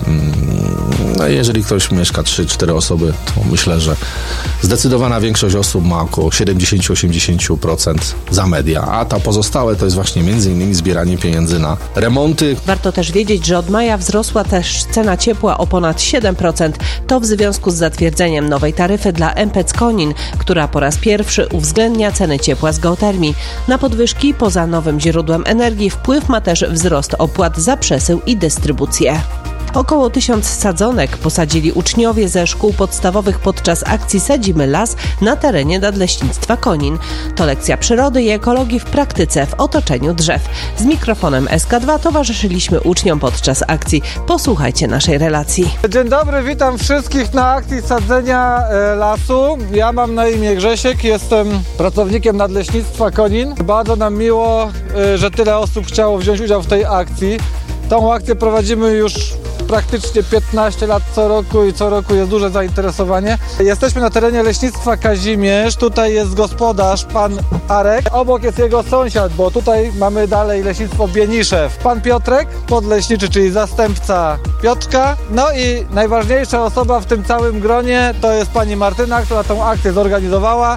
no jeżeli ktoś mieszka trzy cztery osoby, to myślę, że zdecydowana większość osób ma około siedemdziesiąt do osiemdziesięciu procent za media, a ta pozostałe to jest właśnie między innymi zbieranie pieniędzy na remonty. Warto też wiedzieć, że od maja wzrosła też cena ciepła o ponad siedem procent. To w związku z zatwierdzeniem nowej taryfy dla M P C Konin, która po raz pierwszy uwzględnia ceny ciepła z geotermii. Na podwyżki poza nowym źródłem energii wpływ ma też wzrost opłat za przesył i dystrybucję. Około tysiąc sadzonek posadzili uczniowie ze szkół podstawowych podczas akcji Sadzimy las na terenie Nadleśnictwa Konin. To lekcja przyrody i ekologii w praktyce w otoczeniu drzew. Z mikrofonem S K dwa towarzyszyliśmy uczniom podczas akcji. Posłuchajcie naszej relacji. Dzień dobry, witam wszystkich na akcji sadzenia e, lasu. Ja mam na imię Grzesiek, jestem pracownikiem Nadleśnictwa Konin. Bardzo nam miło, e, że tyle osób chciało wziąć udział w tej akcji. Tą akcję prowadzimy już praktycznie piętnaście lat co roku i co roku jest duże zainteresowanie. Jesteśmy na terenie Leśnictwa Kazimierz, tutaj jest gospodarz, pan Arek, obok jest jego sąsiad, bo tutaj mamy dalej Leśnictwo Bieniszew. Pan Piotrek, podleśniczy, czyli zastępca Piotrka. No i najważniejsza osoba w tym całym gronie to jest pani Martyna, która tą akcję zorganizowała.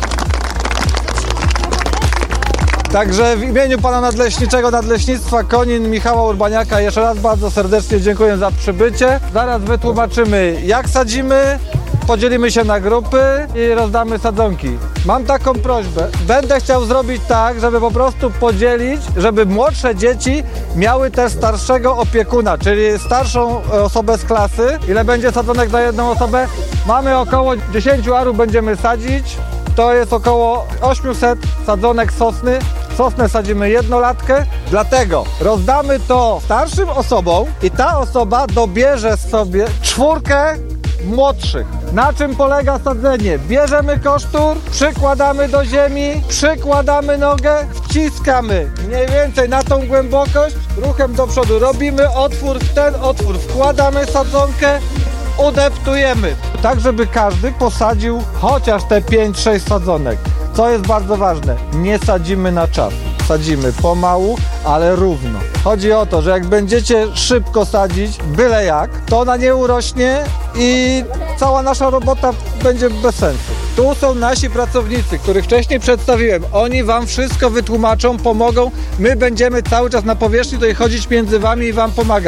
Także w imieniu pana nadleśniczego Nadleśnictwa Konin Michała Urbaniaka jeszcze raz bardzo serdecznie dziękuję za przybycie. Zaraz wytłumaczymy, jak sadzimy, podzielimy się na grupy i rozdamy sadzonki. Mam taką prośbę, będę chciał zrobić tak, żeby po prostu podzielić, żeby młodsze dzieci miały też starszego opiekuna, czyli starszą osobę z klasy. Ile będzie sadzonek na jedną osobę? Mamy około dziesięć arów będziemy sadzić. To jest około osiemset sadzonek sosny. Sosnę sadzimy jednolatkę, dlatego rozdamy to starszym osobom i ta osoba dobierze sobie czwórkę młodszych. Na czym polega sadzenie? Bierzemy kosztur, przykładamy do ziemi, przykładamy nogę, wciskamy mniej więcej na tą głębokość, ruchem do przodu robimy otwór, w ten otwór wkładamy sadzonkę, udeptujemy, tak żeby każdy posadził chociaż te pięć sześć sadzonek. Co jest bardzo ważne, nie sadzimy na czas, sadzimy pomału, ale równo. Chodzi o to, że jak będziecie szybko sadzić, byle jak, to ona nie urośnie i cała nasza robota będzie bez sensu. Tu są nasi pracownicy, których wcześniej przedstawiłem. Oni wam wszystko wytłumaczą, pomogą. My będziemy cały czas na powierzchni tutaj chodzić między wami i wam pomagać.